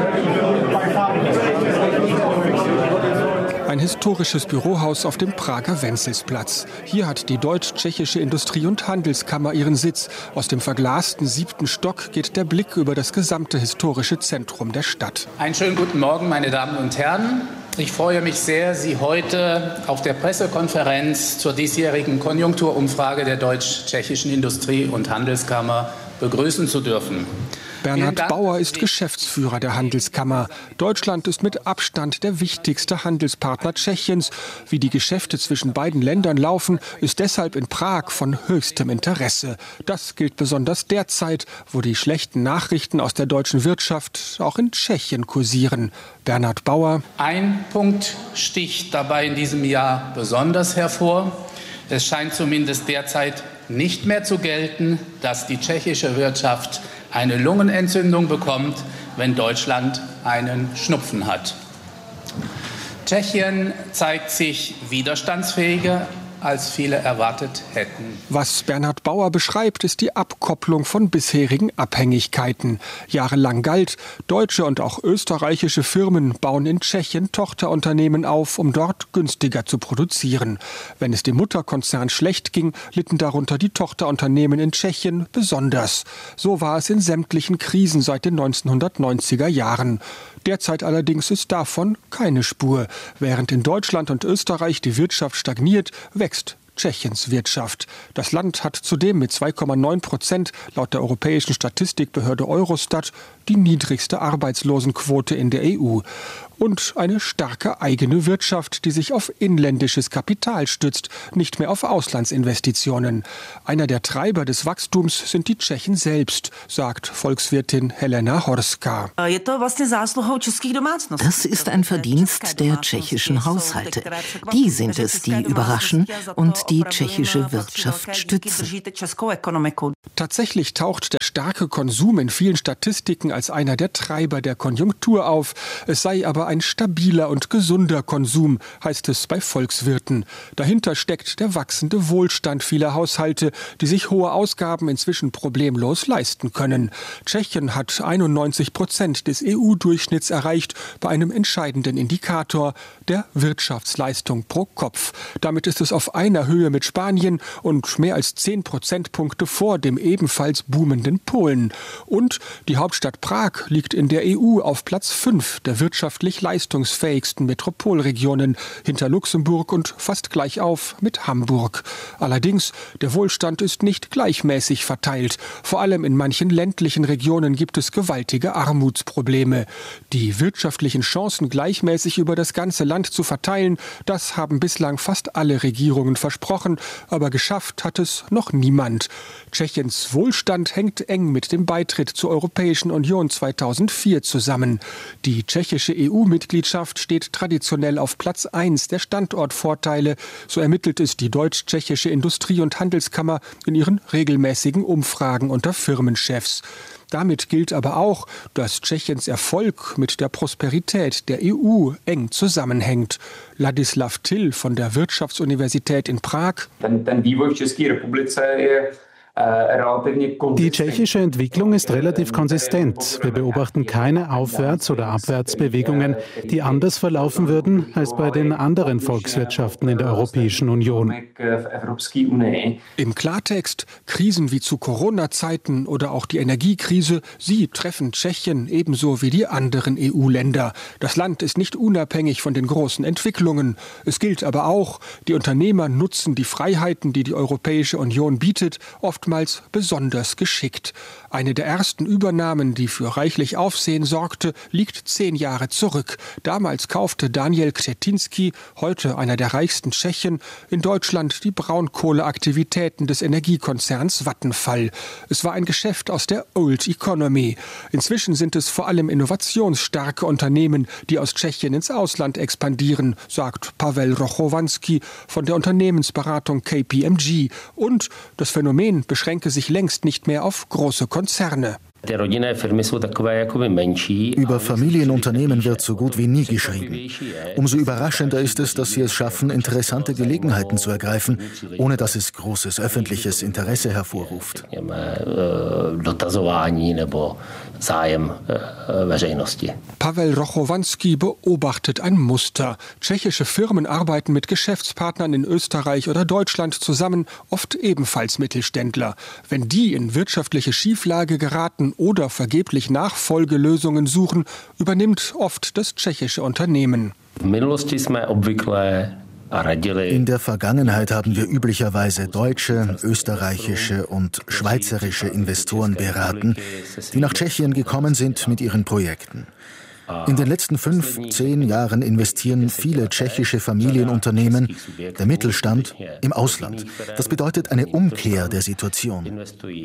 Ein historisches Bürohaus auf dem Prager Wenzelsplatz. Hier hat die deutsch-tschechische Industrie- und Handelskammer ihren Sitz. Aus dem verglasten siebten Stock geht der Blick über das gesamte historische Zentrum der Stadt. Einen schönen guten Morgen, meine Damen und Herren. Ich freue mich sehr, Sie heute auf der Pressekonferenz zur diesjährigen Konjunkturumfrage der deutsch-tschechischen Industrie- und Handelskammer begrüßen zu dürfen. Bernhard Bauer ist Geschäftsführer der Handelskammer. Deutschland ist mit Abstand der wichtigste Handelspartner Tschechiens. Wie die Geschäfte zwischen beiden Ländern laufen, ist deshalb in Prag von höchstem Interesse. Das gilt besonders derzeit, wo die schlechten Nachrichten aus der deutschen Wirtschaft auch in Tschechien kursieren. Bernhard Bauer: Ein Punkt sticht dabei in diesem Jahr besonders hervor. Es scheint zumindest derzeit nicht mehr zu gelten, dass die tschechische Wirtschaft eine Lungenentzündung bekommt, wenn Deutschland einen Schnupfen hat. Tschechien zeigt sich widerstandsfähiger als viele erwartet hätten. Was Bernhard Bauer beschreibt, ist die Abkopplung von bisherigen Abhängigkeiten. Jahrelang galt, deutsche und auch österreichische Firmen bauen in Tschechien Tochterunternehmen auf, um dort günstiger zu produzieren. Wenn es dem Mutterkonzern schlecht ging, litten darunter die Tochterunternehmen in Tschechien besonders. So war es in sämtlichen Krisen seit den neunzehnhundertneunziger Jahren. Derzeit allerdings ist davon keine Spur. Während in Deutschland und Österreich die Wirtschaft stagniert, wächst Tschechiens Wirtschaft. Das Land hat zudem mit zwei Komma neun Prozent laut der europäischen Statistikbehörde Eurostat die niedrigste Arbeitslosenquote in der E U. Und eine starke eigene Wirtschaft, die sich auf inländisches Kapital stützt, nicht mehr auf Auslandsinvestitionen. Einer der Treiber des Wachstums sind die Tschechen selbst, sagt Volkswirtin Helena Horska. Das ist ein Verdienst der tschechischen Haushalte. Die sind es, die überraschen und die tschechische Wirtschaft stützen. Tatsächlich taucht der starke Konsum in vielen Statistiken als einer der Treiber der Konjunktur auf. Es sei aber ein stabiler und gesunder Konsum, heißt es bei Volkswirten. Dahinter steckt der wachsende Wohlstand vieler Haushalte, die sich hohe Ausgaben inzwischen problemlos leisten können. Tschechien hat einundneunzig Prozent des E U-Durchschnitts erreicht bei einem entscheidenden Indikator, der Wirtschaftsleistung pro Kopf. Damit ist es auf einer Höhe mit Spanien und mehr als zehn Prozentpunkte vor dem ebenfalls boomenden Polen. Und die Hauptstadt Prag liegt in der E U auf Platz fünf der wirtschaftlich leistungsfähigsten Metropolregionen, hinter Luxemburg und fast gleich auf mit Hamburg. Allerdings, der Wohlstand ist nicht gleichmäßig verteilt. Vor allem in manchen ländlichen Regionen gibt es gewaltige Armutsprobleme. Die wirtschaftlichen Chancen gleichmäßig über das ganze Land zu verteilen, das haben bislang fast alle Regierungen versprochen, aber geschafft hat es noch niemand. Tschechiens Wohlstand hängt eng mit dem Beitritt zur Europäischen Union zweitausendvier zusammen. Die tschechische E U-Mitgliedschaft steht traditionell auf Platz eins der Standortvorteile, so ermittelt es die deutsch-tschechische Industrie- und Handelskammer in ihren regelmäßigen Umfragen unter Firmenchefs. Damit gilt aber auch, dass Tschechiens Erfolg mit der Prosperität der E U eng zusammenhängt. Ladislav Till von der Wirtschaftsuniversität in Prag. Die tschechische Entwicklung ist relativ konsistent. Wir beobachten keine Aufwärts- oder Abwärtsbewegungen, die anders verlaufen würden als bei den anderen Volkswirtschaften in der Europäischen Union. Im Klartext, Krisen wie zu Corona-Zeiten oder auch die Energiekrise, sie treffen Tschechien ebenso wie die anderen E U-Länder. Das Land ist nicht unabhängig von den großen Entwicklungen. Es gilt aber auch, die Unternehmer nutzen die Freiheiten, die die Europäische Union bietet, oft oftmals besonders geschickt. Eine der ersten Übernahmen, die für reichlich Aufsehen sorgte, liegt zehn Jahre zurück. Damals kaufte Daniel Křetínský, heute einer der reichsten Tschechen, in Deutschland die Braunkohleaktivitäten des Energiekonzerns Vattenfall. Es war ein Geschäft aus der Old Economy. Inzwischen sind es vor allem innovationsstarke Unternehmen, die aus Tschechien ins Ausland expandieren, sagt Pavel Rochowanski von der Unternehmensberatung K P M G. Und das Phänomen beschränke sich längst nicht mehr auf große Konzerne. Über Familienunternehmen wird so gut wie nie geschrieben. Umso überraschender ist es, dass sie es schaffen, interessante Gelegenheiten zu ergreifen, ohne dass es großes öffentliches Interesse hervorruft. Pavel Rochowanski beobachtet ein Muster. Tschechische Firmen arbeiten mit Geschäftspartnern in Österreich oder Deutschland zusammen, oft ebenfalls Mittelständler. Wenn die in wirtschaftliche Schieflage geraten oder vergeblich Nachfolgelösungen suchen, übernimmt oft das tschechische Unternehmen. In der Vergangenheit haben wir üblicherweise deutsche, österreichische und schweizerische Investoren beraten, die nach Tschechien gekommen sind mit ihren Projekten. In den letzten fünf, zehn Jahren investieren viele tschechische Familienunternehmen, der Mittelstand, im Ausland. Das bedeutet eine Umkehr der Situation.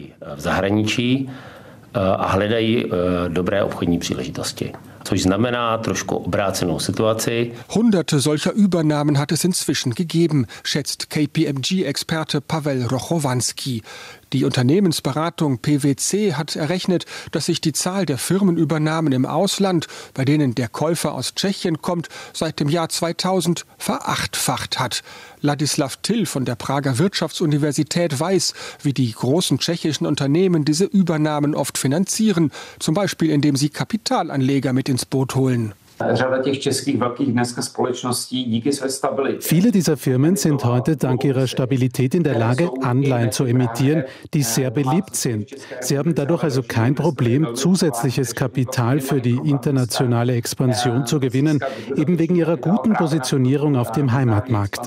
A hledají dobré obchodní příležitosti. Což znamená trošku obrácenou situaci. Hunderte solcher Übernahmen hat es inzwischen gegeben, schätzt K P M G-Experte Pavel Rochowanski. Die Unternehmensberatung P W C hat errechnet, dass sich die Zahl der Firmenübernahmen im Ausland, bei denen der Käufer aus Tschechien kommt, seit dem Jahr zweitausend verachtfacht hat. Ladislav Till von der Prager Wirtschaftsuniversität weiß, wie die großen tschechischen Unternehmen diese Übernahmen oft finanzieren, zum Beispiel indem sie Kapitalanleger mit ins Boot holen. Viele dieser Firmen sind heute dank ihrer Stabilität in der Lage, Anleihen zu emittieren, die sehr beliebt sind. Sie haben dadurch also kein Problem, zusätzliches Kapital für die internationale Expansion zu gewinnen, eben wegen ihrer guten Positionierung auf dem Heimatmarkt.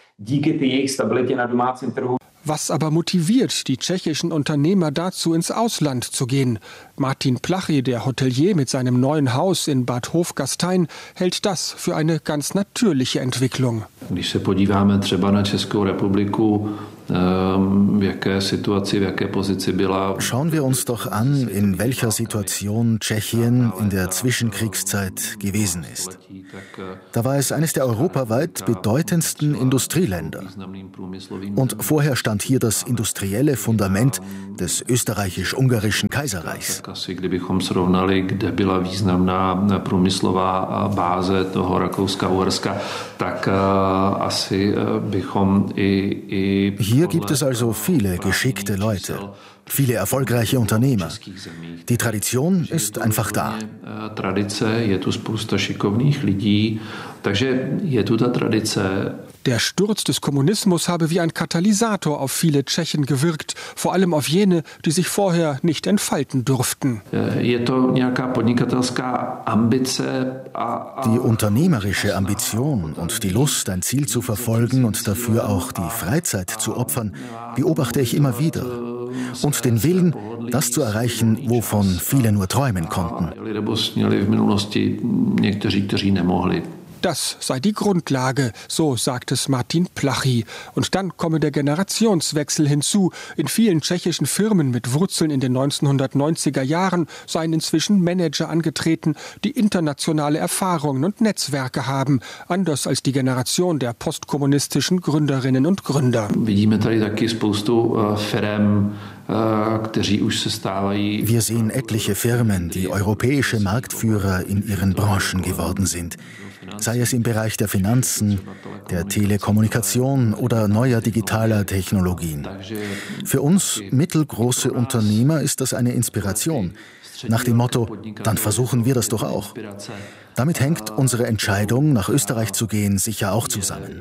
Was aber motiviert die tschechischen Unternehmer dazu, ins Ausland zu gehen? Martin Plachy, der Hotelier mit seinem neuen Haus in Bad Hofgastein, hält das für eine ganz natürliche Entwicklung. Když se podíváme třeba na Českou republiku, v jaké situaci, v jaké pozici byla. Schauen wir uns doch an, in welcher Situation Tschechien in der Zwischenkriegszeit gewesen ist. Da war es eines der europaweit bedeutendsten Industrieländer. Und vorher stand hier das industrielle Fundament des österreichisch-ungarischen Kaiserreichs. Kdybychom srovnali, kde byla významná průmyslová báze toho Rakouska-Uherska, tak asi bychom i, i Hier gibt es also viele geschickte Leute, viele erfolgreiche Unternehmer. Die Tradition ist einfach da. Tradice, je tu spousta šikovných lidí, takže je tu ta tradice. Der Sturz des Kommunismus habe wie ein Katalysator auf viele Tschechen gewirkt, vor allem auf jene, die sich vorher nicht entfalten durften. Je to nějaká podnikatelská ambice. Die unternehmerische Ambition und die Lust, ein Ziel zu verfolgen und dafür auch die Freizeit zu opfern, beobachte ich immer wieder. Und den Willen, das zu erreichen, wovon viele nur träumen konnten. Das sei die Grundlage, so sagt es Martin Plachy. Und dann komme der Generationswechsel hinzu. In vielen tschechischen Firmen mit Wurzeln in den neunzehnhundertneunziger Jahren seien inzwischen Manager angetreten, die internationale Erfahrungen und Netzwerke haben, anders als die Generation der postkommunistischen Gründerinnen und Gründer. Wir sehen etliche Firmen, die europäische Marktführer in ihren Branchen geworden sind. Sei es im Bereich der Finanzen, der Telekommunikation oder neuer digitaler Technologien. Für uns mittelgroße Unternehmer ist das eine Inspiration. Nach dem Motto, dann versuchen wir das doch auch. Damit hängt unsere Entscheidung, nach Österreich zu gehen, sicher auch zusammen.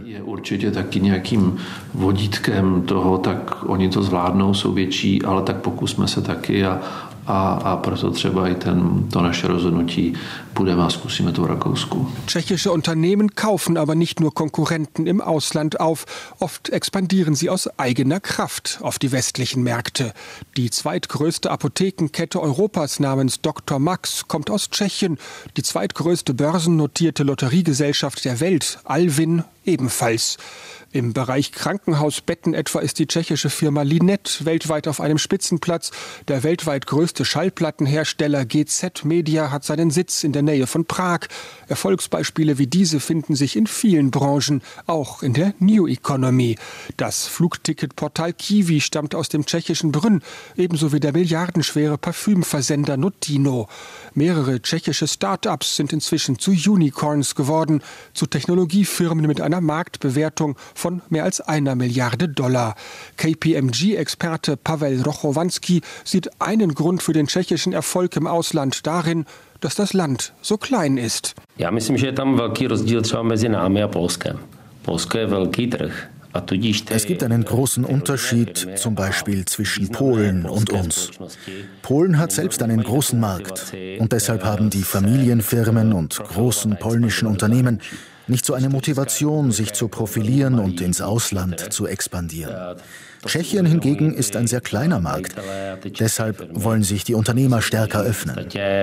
A, a proto třeba i ten, to naše rozhodnutí půjdeme a zkusíme to v Rakousku. Tschechische Unternehmen kaufen aber nicht nur Konkurrenten im Ausland auf. Oft expandieren sie aus eigener Kraft auf die westlichen Märkte. Die zweitgrößte Apothekenkette Europas namens Doktor Max kommt aus Tschechien. Die zweitgrößte börsennotierte Lotteriegesellschaft der Welt, Alwin, ebenfalls. Im Bereich Krankenhausbetten etwa ist die tschechische Firma Linet weltweit auf einem Spitzenplatz. Der weltweit größte Schallplattenhersteller G Z Media hat seinen Sitz in der Nähe von Prag. Erfolgsbeispiele wie diese finden sich in vielen Branchen, auch in der New Economy. Das Flugticketportal Kiwi stammt aus dem tschechischen Brünn, ebenso wie der milliardenschwere Parfümversender Notino. Mehrere tschechische Start-ups sind inzwischen zu Unicorns geworden, zu Technologiefirmen mit einer Marktbewertung von mehr als einer Milliarde Dollar. K P M G-Experte Pavel Rochowanski sieht einen Grund für den tschechischen Erfolg im Ausland darin, dass das Land so klein ist. Já myslím, že je tam velký rozdíl třeba mezi námi a Polskem. Polsko je velký trh. Es gibt einen großen Unterschied, zum Beispiel zwischen Polen und uns. Polen hat selbst einen großen Markt und deshalb haben die Familienfirmen und großen polnischen Unternehmen nicht so eine Motivation, sich zu profilieren und ins Ausland zu expandieren. Tschechien hingegen ist ein sehr kleiner Markt. Deshalb wollen sich die Unternehmer stärker öffnen.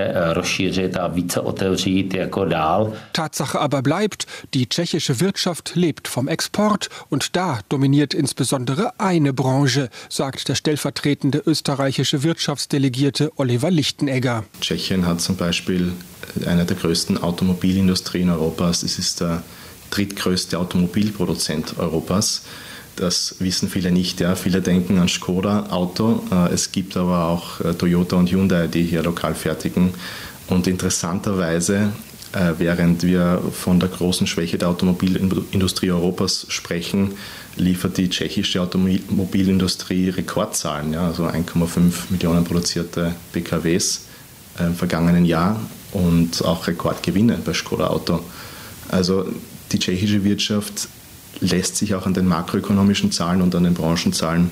Tatsache aber bleibt, die tschechische Wirtschaft lebt vom Export und da dominiert insbesondere eine Branche, sagt der stellvertretende österreichische Wirtschaftsdelegierte Oliver Lichtenegger. Tschechien hat zum Beispiel eine der größten Automobilindustrien Europas. Es ist der drittgrößte Automobilproduzent Europas. Das wissen viele nicht. Ja. Viele denken an Skoda-Auto. Es gibt aber auch Toyota und Hyundai, die hier lokal fertigen. Und interessanterweise, während wir von der großen Schwäche der Automobilindustrie Europas sprechen, liefert die tschechische Automobilindustrie Rekordzahlen. Ja, also eins Komma fünf Millionen produzierte P K Ws im vergangenen Jahr und auch Rekordgewinne bei Skoda Auto. Also die tschechische Wirtschaft lässt sich auch an den makroökonomischen Zahlen und an den Branchenzahlen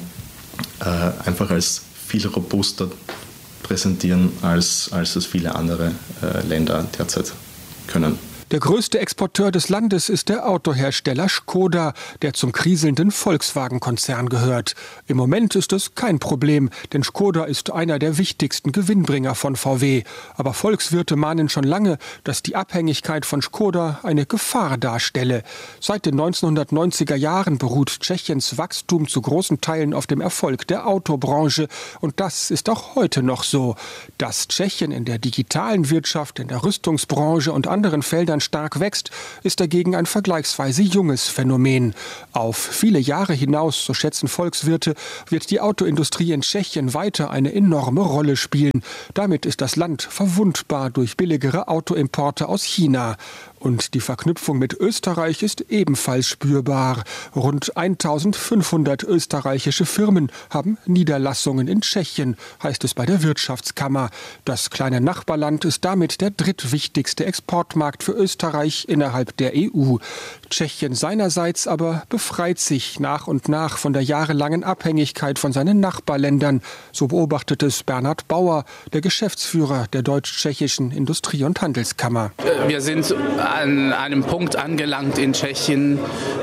äh, einfach als viel robuster präsentieren, als, als es viele andere äh, Länder derzeit können. Der größte Exporteur des Landes ist der Autohersteller Škoda, der zum kriselnden Volkswagen-Konzern gehört. Im Moment ist es kein Problem, denn Škoda ist einer der wichtigsten Gewinnbringer von V W. Aber Volkswirte mahnen schon lange, dass die Abhängigkeit von Škoda eine Gefahr darstelle. Seit den neunzehnhundertneunziger Jahren beruht Tschechiens Wachstum zu großen Teilen auf dem Erfolg der Autobranche. Und das ist auch heute noch so. Dass Tschechien in der digitalen Wirtschaft, in der Rüstungsbranche und anderen Feldern stark wächst, ist dagegen ein vergleichsweise junges Phänomen. Auf viele Jahre hinaus, so schätzen Volkswirte, wird die Autoindustrie in Tschechien weiter eine enorme Rolle spielen. Damit ist das Land verwundbar durch billigere Autoimporte aus China. Und die Verknüpfung mit Österreich ist ebenfalls spürbar. Rund eintausendfünfhundert österreichische Firmen haben Niederlassungen in Tschechien, heißt es bei der Wirtschaftskammer. Das kleine Nachbarland ist damit der drittwichtigste Exportmarkt für Österreich innerhalb der E U. Tschechien seinerseits aber befreit sich nach und nach von der jahrelangen Abhängigkeit von seinen Nachbarländern. So beobachtet es Bernhard Bauer, der Geschäftsführer der Deutsch-Tschechischen Industrie- und Handelskammer. Wir sind an einem Punkt angelangt in Tschechien,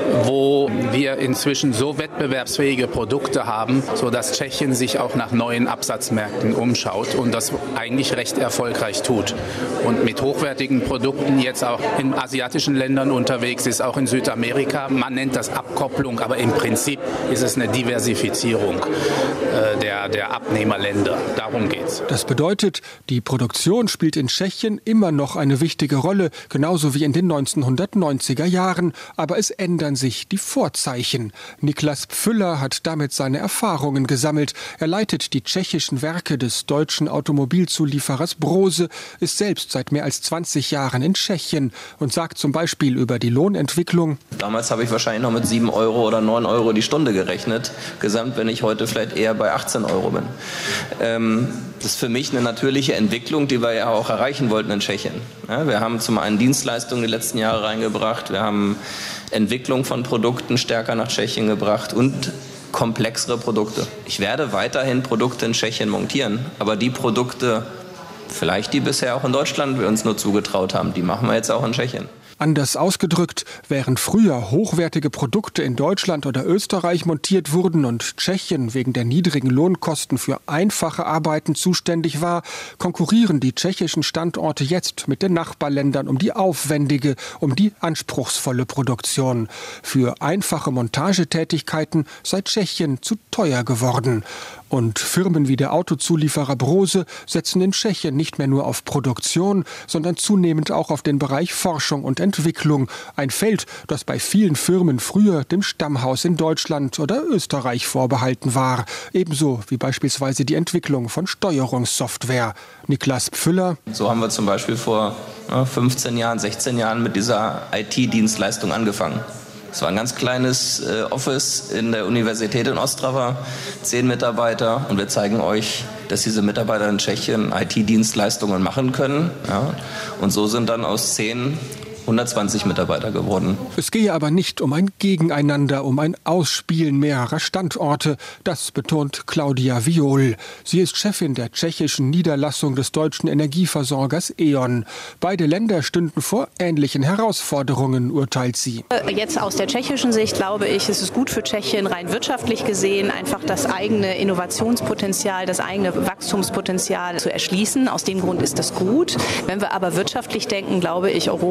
wo wir inzwischen so wettbewerbsfähige Produkte haben, sodass Tschechien sich auch nach neuen Absatzmärkten umschaut und das eigentlich recht erfolgreich tut. Und mit hochwertigen Produkten jetzt auch in asiatischen Ländern unterwegs ist, auch in Südamerika. Man nennt das Abkopplung, aber im Prinzip ist es eine Diversifizierung äh, der, der Abnehmerländer. Darum geht's. Das bedeutet, die Produktion spielt in Tschechien immer noch eine wichtige Rolle, genauso wie in den neunzehnhundertneunziger Jahren, aber es ändern sich die Vorzeichen. Niklas Pfüller hat damit seine Erfahrungen gesammelt. Er leitet die tschechischen Werke des deutschen Automobilzulieferers Brose, ist selbst seit mehr als zwanzig Jahren in Tschechien und sagt zum Beispiel über die Lohnentwicklung: Damals habe ich wahrscheinlich noch mit sieben Euro oder neun Euro die Stunde gerechnet. Gesamt, wenn ich heute vielleicht eher bei achtzehn Euro bin. Ähm, das ist für mich eine natürliche Entwicklung, die wir ja auch erreichen wollten in Tschechien. Ja, wir haben zum einen Dienstleistungen die letzten Jahre reingebracht. Wir haben Entwicklung von Produkten stärker nach Tschechien gebracht und komplexere Produkte. Ich werde weiterhin Produkte in Tschechien montieren, aber die Produkte, vielleicht die bisher auch in Deutschland wir uns nur zugetraut haben, die machen wir jetzt auch in Tschechien. Anders ausgedrückt, während früher hochwertige Produkte in Deutschland oder Österreich montiert wurden und Tschechien wegen der niedrigen Lohnkosten für einfache Arbeiten zuständig war, konkurrieren die tschechischen Standorte jetzt mit den Nachbarländern um die aufwendige, um die anspruchsvolle Produktion. Für einfache Montagetätigkeiten sei Tschechien zu teuer geworden. Und Firmen wie der Autozulieferer Brose setzen in Tschechien nicht mehr nur auf Produktion, sondern zunehmend auch auf den Bereich Forschung und Entwicklung. Ein Feld, das bei vielen Firmen früher dem Stammhaus in Deutschland oder Österreich vorbehalten war. Ebenso wie beispielsweise die Entwicklung von Steuerungssoftware. Niklas Pfüller: So haben wir zum Beispiel vor fünfzehn Jahren, sechzehn Jahren mit dieser I T-Dienstleistung angefangen. Es war ein ganz kleines äh, Office in der Universität in Ostrava, zehn Mitarbeiter, und wir zeigen euch, dass diese Mitarbeiter in Tschechien I T-Dienstleistungen machen können. Ja. Und so sind dann aus zehn hundertzwanzig Mitarbeiter geworden. Es gehe aber nicht um ein Gegeneinander, um ein Ausspielen mehrerer Standorte. Das betont Claudia Viol. Sie ist Chefin der tschechischen Niederlassung des deutschen Energieversorgers E O N. Beide Länder stünden vor ähnlichen Herausforderungen, urteilt sie. Jetzt aus der tschechischen Sicht glaube ich, ist es gut für Tschechien rein wirtschaftlich gesehen, einfach das eigene Innovationspotenzial, das eigene Wachstumspotenzial zu erschließen. Aus dem Grund ist das gut. Wenn wir aber wirtschaftlich denken, glaube ich, Europa ist für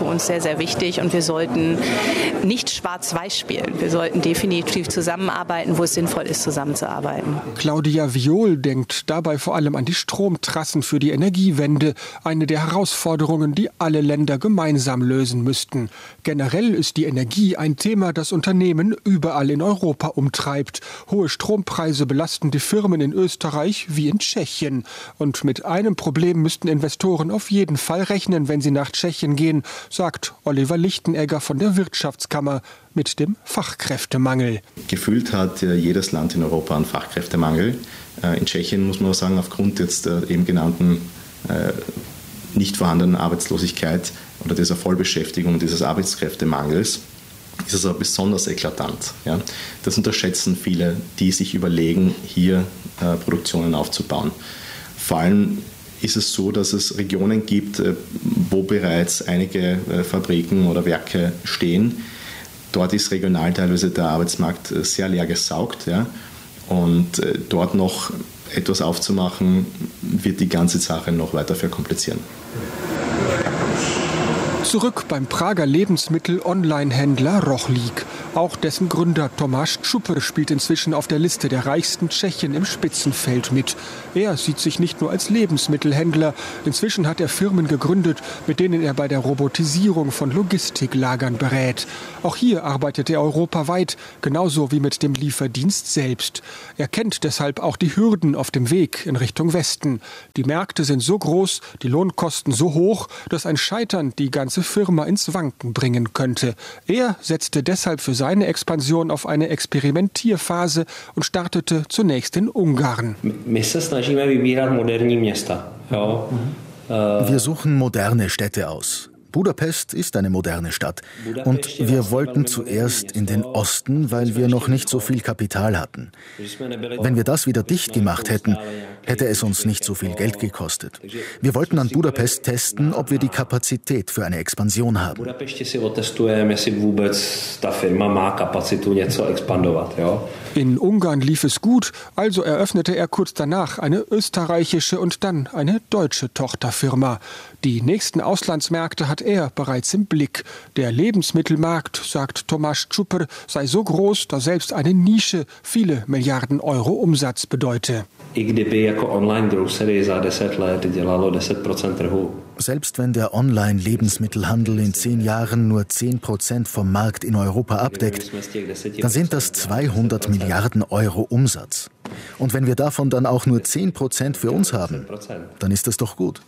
für uns sehr, sehr wichtig und wir sollten nicht schwarz-weiß spielen. Wir sollten definitiv zusammenarbeiten, wo es sinnvoll ist, zusammenzuarbeiten. Claudia Viol denkt dabei vor allem an die Stromtrassen für die Energiewende, eine der Herausforderungen, die alle Länder gemeinsam lösen müssten. Generell ist die Energie ein Thema, das Unternehmen überall in Europa umtreibt. Hohe Strompreise belasten die Firmen in Österreich wie in Tschechien. Und mit einem Problem müssten Investoren auf jeden Fall rechnen, wenn sie nach Tschechien gehen, sagt Oliver Lichtenegger von der Wirtschaftskammer, mit dem Fachkräftemangel. Gefühlt hat jedes Land in Europa einen Fachkräftemangel. In Tschechien muss man auch sagen, aufgrund jetzt der eben genannten äh, nicht vorhandenen Arbeitslosigkeit oder dieser Vollbeschäftigung, dieses Arbeitskräftemangels, ist es aber besonders eklatant. Ja? Das unterschätzen viele, die sich überlegen, hier äh, Produktionen aufzubauen. Vor allem ist es so, dass es Regionen gibt, äh, wo bereits einige äh, Fabriken oder Werke stehen. Dort ist regional teilweise der Arbeitsmarkt äh, sehr leer gesaugt. Ja? Und äh, dort noch etwas aufzumachen, wird die ganze Sache noch weiter verkomplizieren. Zurück beim Prager Lebensmittel-Online-Händler Rochlik. Auch dessen Gründer Tomáš Čupr spielt inzwischen auf der Liste der reichsten Tschechen im Spitzenfeld mit. Er sieht sich nicht nur als Lebensmittelhändler. Inzwischen hat er Firmen gegründet, mit denen er bei der Robotisierung von Logistiklagern berät. Auch hier arbeitet er europaweit, genauso wie mit dem Lieferdienst selbst. Er kennt deshalb auch die Hürden auf dem Weg in Richtung Westen. Die Märkte sind so groß, die Lohnkosten so hoch, dass ein Scheitern die ganze Firma ins Wanken bringen könnte. Er setzte deshalb für seine Expansion auf eine Experimentierphase und startete zunächst in Ungarn. Wir suchen moderne Städte aus. Budapest ist eine moderne Stadt. Und wir wollten zuerst in den Osten, weil wir noch nicht so viel Kapital hatten. Wenn wir das wieder dicht gemacht hätten, hätte es uns nicht so viel Geld gekostet. Wir wollten an Budapest testen, ob wir die Kapazität für eine Expansion haben. In Ungarn lief es gut, also eröffnete er kurz danach eine österreichische und dann eine deutsche Tochterfirma. Die nächsten Auslandsmärkte hat er bereits im Blick. Der Lebensmittelmarkt, sagt Tomáš Čupr, sei so groß, dass selbst eine Nische viele Milliarden Euro Umsatz bedeute. Selbst wenn der Online-Lebensmittelhandel in zehn Jahren nur zehn Prozent vom Markt in Europa abdeckt, dann sind das zweihundert Milliarden Euro Umsatz. Und wenn wir davon dann auch nur zehn Prozent für uns haben, dann ist das doch gut.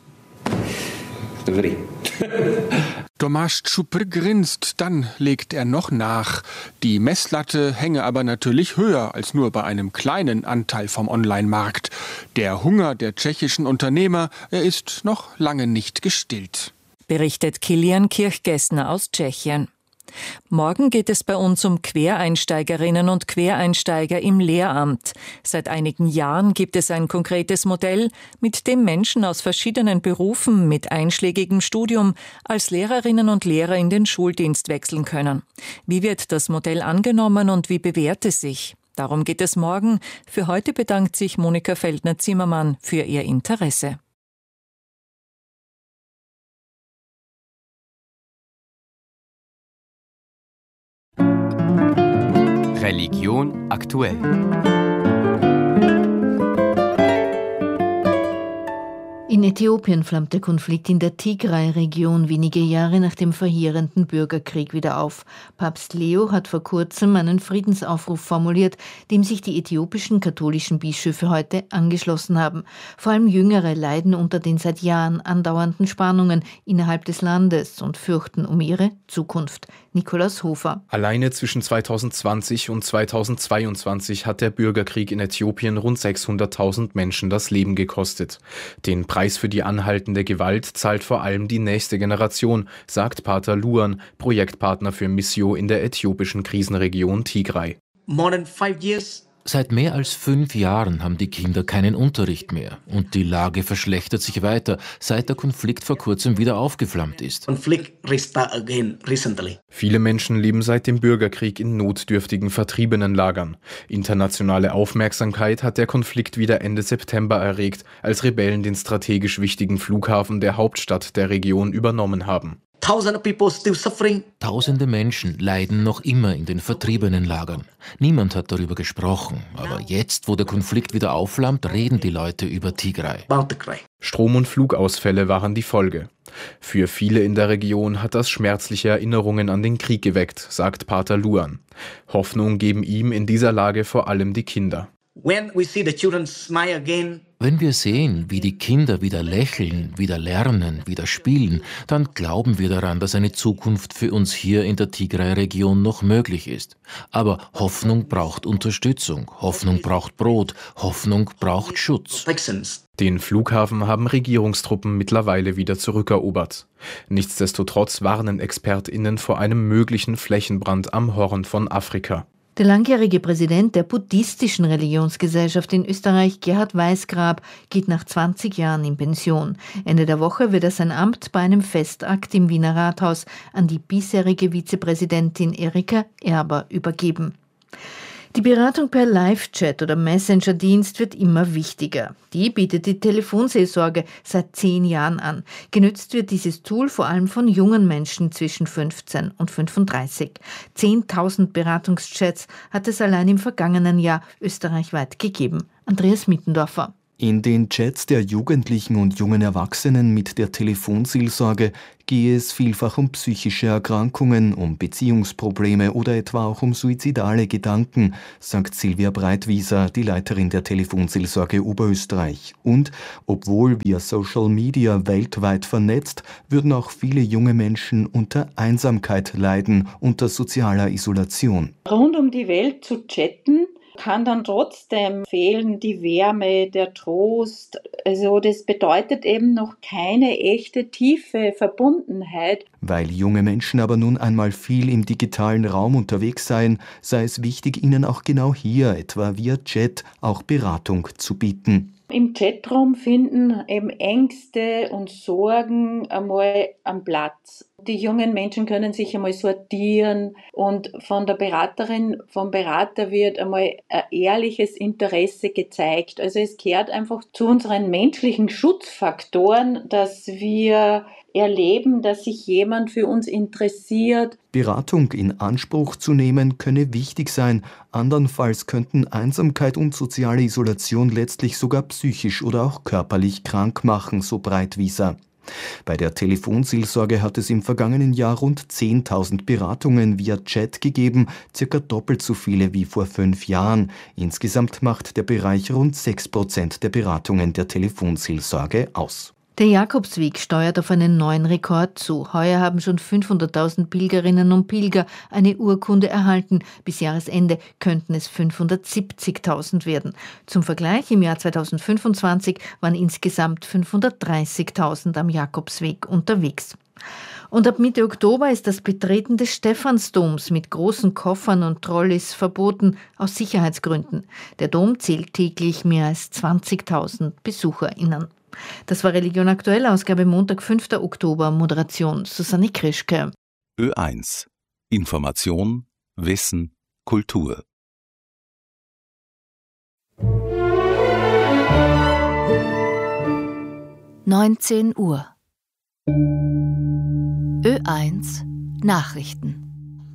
Tomáš Čupr grinst, dann legt er noch nach. Die Messlatte hänge aber natürlich höher als nur bei einem kleinen Anteil vom Online-Markt. Der Hunger der tschechischen Unternehmer, er ist noch lange nicht gestillt. Berichtet Kilian Kirchgessner aus Tschechien. Morgen geht es bei uns um Quereinsteigerinnen und Quereinsteiger im Lehramt. Seit einigen Jahren gibt es ein konkretes Modell, mit dem Menschen aus verschiedenen Berufen mit einschlägigem Studium als Lehrerinnen und Lehrer in den Schuldienst wechseln können. Wie wird das Modell angenommen und wie bewährt es sich? Darum geht es morgen. Für heute bedankt sich Monika Feldner-Zimmermann für ihr Interesse. Religion aktuell. In Äthiopien flammt der Konflikt in der Tigray-Region wenige Jahre nach dem verheerenden Bürgerkrieg wieder auf. Papst Leo hat vor kurzem einen Friedensaufruf formuliert, dem sich die äthiopischen katholischen Bischöfe heute angeschlossen haben. Vor allem Jüngere leiden unter den seit Jahren andauernden Spannungen innerhalb des Landes und fürchten um ihre Zukunft. Nikolaus Hofer. Alleine zwischen zweitausendzwanzig und zweitausendzweiundzwanzig hat der Bürgerkrieg in Äthiopien rund sechshunderttausend Menschen das Leben gekostet. Den Preis für die anhaltende Gewalt zahlt vor allem die nächste Generation, sagt Pater Luan, Projektpartner für Missio in der äthiopischen Krisenregion Tigray. More than five years. Seit mehr als fünf Jahren haben die Kinder keinen Unterricht mehr und die Lage verschlechtert sich weiter, seit der Konflikt vor kurzem wieder aufgeflammt ist. Viele Menschen leben seit dem Bürgerkrieg in notdürftigen Vertriebenenlagern. Internationale Aufmerksamkeit hat der Konflikt wieder Ende September erregt, als Rebellen den strategisch wichtigen Flughafen der Hauptstadt der Region übernommen haben. Tausende Menschen leiden noch immer in den vertriebenen Lagern. Niemand hat darüber gesprochen. Aber jetzt, wo der Konflikt wieder aufflammt, reden die Leute über Tigray. Strom- und Flugausfälle waren die Folge. Für viele in der Region hat das schmerzliche Erinnerungen an den Krieg geweckt, sagt Pater Luan. Hoffnung geben ihm in dieser Lage vor allem die Kinder. Wenn wir sehen, wie die Kinder wieder lächeln, wieder lernen, wieder spielen, dann glauben wir daran, dass eine Zukunft für uns hier in der Tigray-Region noch möglich ist. Aber Hoffnung braucht Unterstützung, Hoffnung braucht Brot, Hoffnung braucht Schutz. Den Flughafen haben Regierungstruppen mittlerweile wieder zurückerobert. Nichtsdestotrotz warnen ExpertInnen vor einem möglichen Flächenbrand am Horn von Afrika. Der langjährige Präsident der buddhistischen Religionsgesellschaft in Österreich, Gerhard Weißgrab, geht nach zwanzig Jahren in Pension. Ende der Woche wird er sein Amt bei einem Festakt im Wiener Rathaus an die bisherige Vizepräsidentin Erika Erber übergeben. Die Beratung per Live-Chat oder Messenger-Dienst wird immer wichtiger. Die bietet die Telefonseelsorge seit zehn Jahren an. Genützt wird dieses Tool vor allem von jungen Menschen zwischen fünfzehn und fünfunddreißig. zehntausend Beratungschats hat es allein im vergangenen Jahr österreichweit gegeben. Andreas Mittendorfer. In den Chats der Jugendlichen und jungen Erwachsenen mit der Telefonseelsorge gehe es vielfach um psychische Erkrankungen, um Beziehungsprobleme oder etwa auch um suizidale Gedanken, sagt Silvia Breitwieser, die Leiterin der Telefonseelsorge Oberösterreich. Und obwohl via Social Media weltweit vernetzt, würden auch viele junge Menschen unter Einsamkeit leiden, unter sozialer Isolation. Rund um die Welt zu chatten, kann dann trotzdem fehlen die Wärme, der Trost. Also das bedeutet eben noch keine echte tiefe Verbundenheit. Weil junge Menschen aber nun einmal viel im digitalen Raum unterwegs seien, sei es wichtig, ihnen auch genau hier, etwa via Chat, auch Beratung zu bieten. Im Chatraum finden eben Ängste und Sorgen einmal am Platz. Die jungen Menschen können sich einmal sortieren und von der Beraterin, vom Berater wird einmal ein ehrliches Interesse gezeigt. Also es gehört einfach zu unseren menschlichen Schutzfaktoren, dass wir erleben, dass sich jemand für uns interessiert. Beratung in Anspruch zu nehmen, könne wichtig sein. Andernfalls könnten Einsamkeit und soziale Isolation letztlich sogar psychisch oder auch körperlich krank machen, so Breitwieser. Bei der Telefonseelsorge hat es im vergangenen Jahr rund zehntausend Beratungen via Chat gegeben, circa doppelt so viele wie vor fünf Jahren. Insgesamt macht der Bereich rund sechs Prozent der Beratungen der Telefonseelsorge aus. Der Jakobsweg steuert auf einen neuen Rekord zu. Heuer haben schon fünfhunderttausend Pilgerinnen und Pilger eine Urkunde erhalten. Bis Jahresende könnten es fünfhundertsiebzigtausend werden. Zum Vergleich, im Jahr zweitausendfünfundzwanzig waren insgesamt fünfhundertdreißigtausend am Jakobsweg unterwegs. Und ab Mitte Oktober ist das Betreten des Stephansdoms mit großen Koffern und Trolleys verboten, aus Sicherheitsgründen. Der Dom zählt täglich mehr als zwanzigtausend BesucherInnen. Das war Religion aktuell, Ausgabe Montag, fünfter Oktober, Moderation Susanne Krischke. Ö eins. Information, Wissen, Kultur. neunzehn Uhr. Ö eins Nachrichten.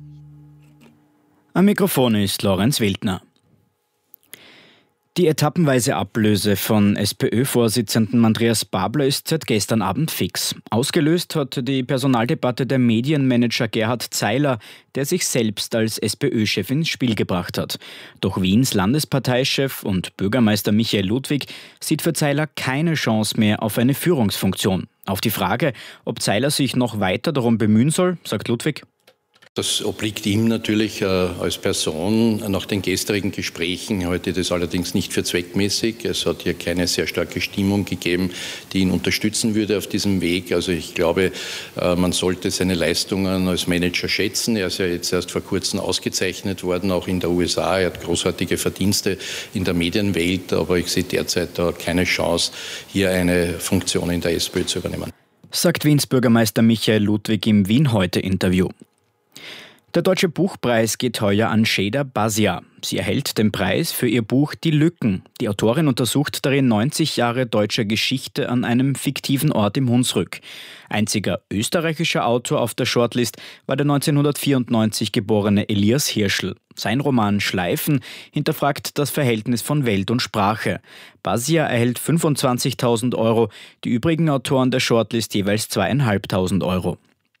Am Mikrofon ist Lorenz Wildner. Die etappenweise Ablöse von SPÖ-Vorsitzenden Andreas Babler ist seit gestern Abend fix. Ausgelöst hat die Personaldebatte der Medienmanager Gerhard Zeiler, der sich selbst als SPÖ-Chef ins Spiel gebracht hat. Doch Wiens Landesparteichef und Bürgermeister Michael Ludwig sieht für Zeiler keine Chance mehr auf eine Führungsfunktion. Auf die Frage, ob Zeiler sich noch weiter darum bemühen soll, sagt Ludwig: Das obliegt ihm natürlich äh, als Person. Nach den gestrigen Gesprächen halte ich das allerdings nicht für zweckmäßig. Es hat hier keine sehr starke Stimmung gegeben, die ihn unterstützen würde auf diesem Weg. Also ich glaube, äh, man sollte seine Leistungen als Manager schätzen. Er ist ja jetzt erst vor kurzem ausgezeichnet worden, auch in der U S A. Er hat großartige Verdienste in der Medienwelt, aber ich sehe derzeit da keine Chance, hier eine Funktion in der SPÖ zu übernehmen. Sagt Wiens Bürgermeister Michael Ludwig im Wien-Heute-Interview. Der Deutsche Buchpreis geht heuer an Şeyda Bazia. Sie erhält den Preis für ihr Buch Die Lücken. Die Autorin untersucht darin neunzig Jahre deutscher Geschichte an einem fiktiven Ort im Hunsrück. Einziger österreichischer Autor auf der Shortlist war der neunzehnhundertvierundneunzig geborene Elias Hirschl. Sein Roman Schleifen hinterfragt das Verhältnis von Welt und Sprache. Bazia erhält fünfundzwanzigtausend Euro, die übrigen Autoren der Shortlist jeweils zweieinhalbtausend Euro.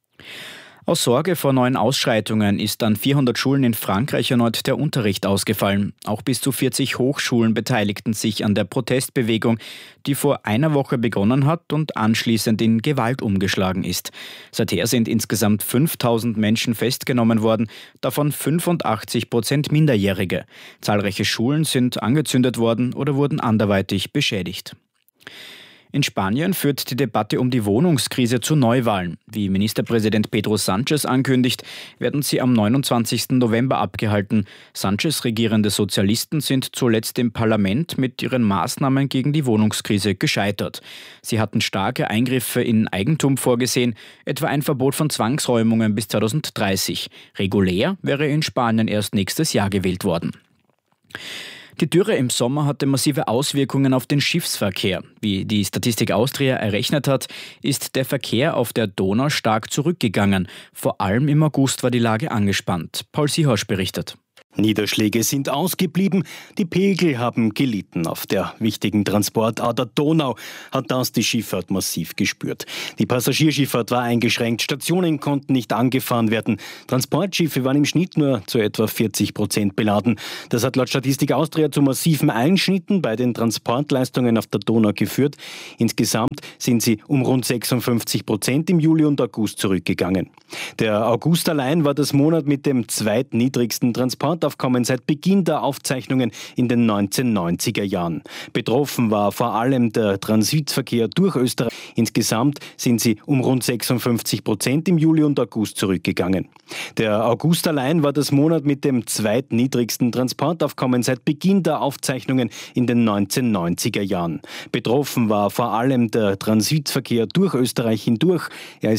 Aus Sorge vor neuen Ausschreitungen ist an vierhundert Schulen in Frankreich erneut der Unterricht ausgefallen. Auch bis zu vierzig Hochschulen beteiligten sich an der Protestbewegung, die vor einer Woche begonnen hat und anschließend in Gewalt umgeschlagen ist. Seither sind insgesamt fünftausend Menschen festgenommen worden, davon fünfundachtzig Prozent Minderjährige. Zahlreiche Schulen sind angezündet worden oder wurden anderweitig beschädigt. In Spanien führt die Debatte um die Wohnungskrise zu Neuwahlen. Wie Ministerpräsident Pedro Sánchez ankündigt, werden sie am neunundzwanzigsten November abgehalten. Sánchez regierende Sozialisten sind zuletzt im Parlament mit ihren Maßnahmen gegen die Wohnungskrise gescheitert. Sie hatten starke Eingriffe in Eigentum vorgesehen, etwa ein Verbot von Zwangsräumungen bis zweitausenddreißig. Regulär wäre in Spanien erst nächstes Jahr gewählt worden. Die Dürre im Sommer hatte massive Auswirkungen auf den Schiffsverkehr. Wie die Statistik Austria errechnet hat, ist der Verkehr auf der Donau stark zurückgegangen. Vor allem im August war die Lage angespannt. Paul Siehosch berichtet. Niederschläge sind ausgeblieben, die Pegel haben gelitten. Auf der wichtigen Transportader Donau hat das die Schifffahrt massiv gespürt. Die Passagierschifffahrt war eingeschränkt, Stationen konnten nicht angefahren werden. Transportschiffe waren im Schnitt nur zu etwa vierzig Prozent beladen. Das hat laut Statistik Austria zu massiven Einschnitten bei den Transportleistungen auf der Donau geführt. Insgesamt sind sie um rund sechsundfünfzig Prozent im Juli und August zurückgegangen. Der August allein war das Monat mit dem zweitniedrigsten Transport Aufkommen seit Beginn der Aufzeichnungen in den neunzehnhundertneunziger Jahren. Betroffen war vor allem der Transitverkehr durch Österreich. Insgesamt sind sie um rund sechsundfünfzig Prozent im Juli und August zurückgegangen. Der August allein war das Monat mit dem zweitniedrigsten Transportaufkommen seit Beginn der Aufzeichnungen in den neunzehnhundertneunziger Jahren. Betroffen war vor allem der Transitverkehr durch Österreich hindurch. Er ist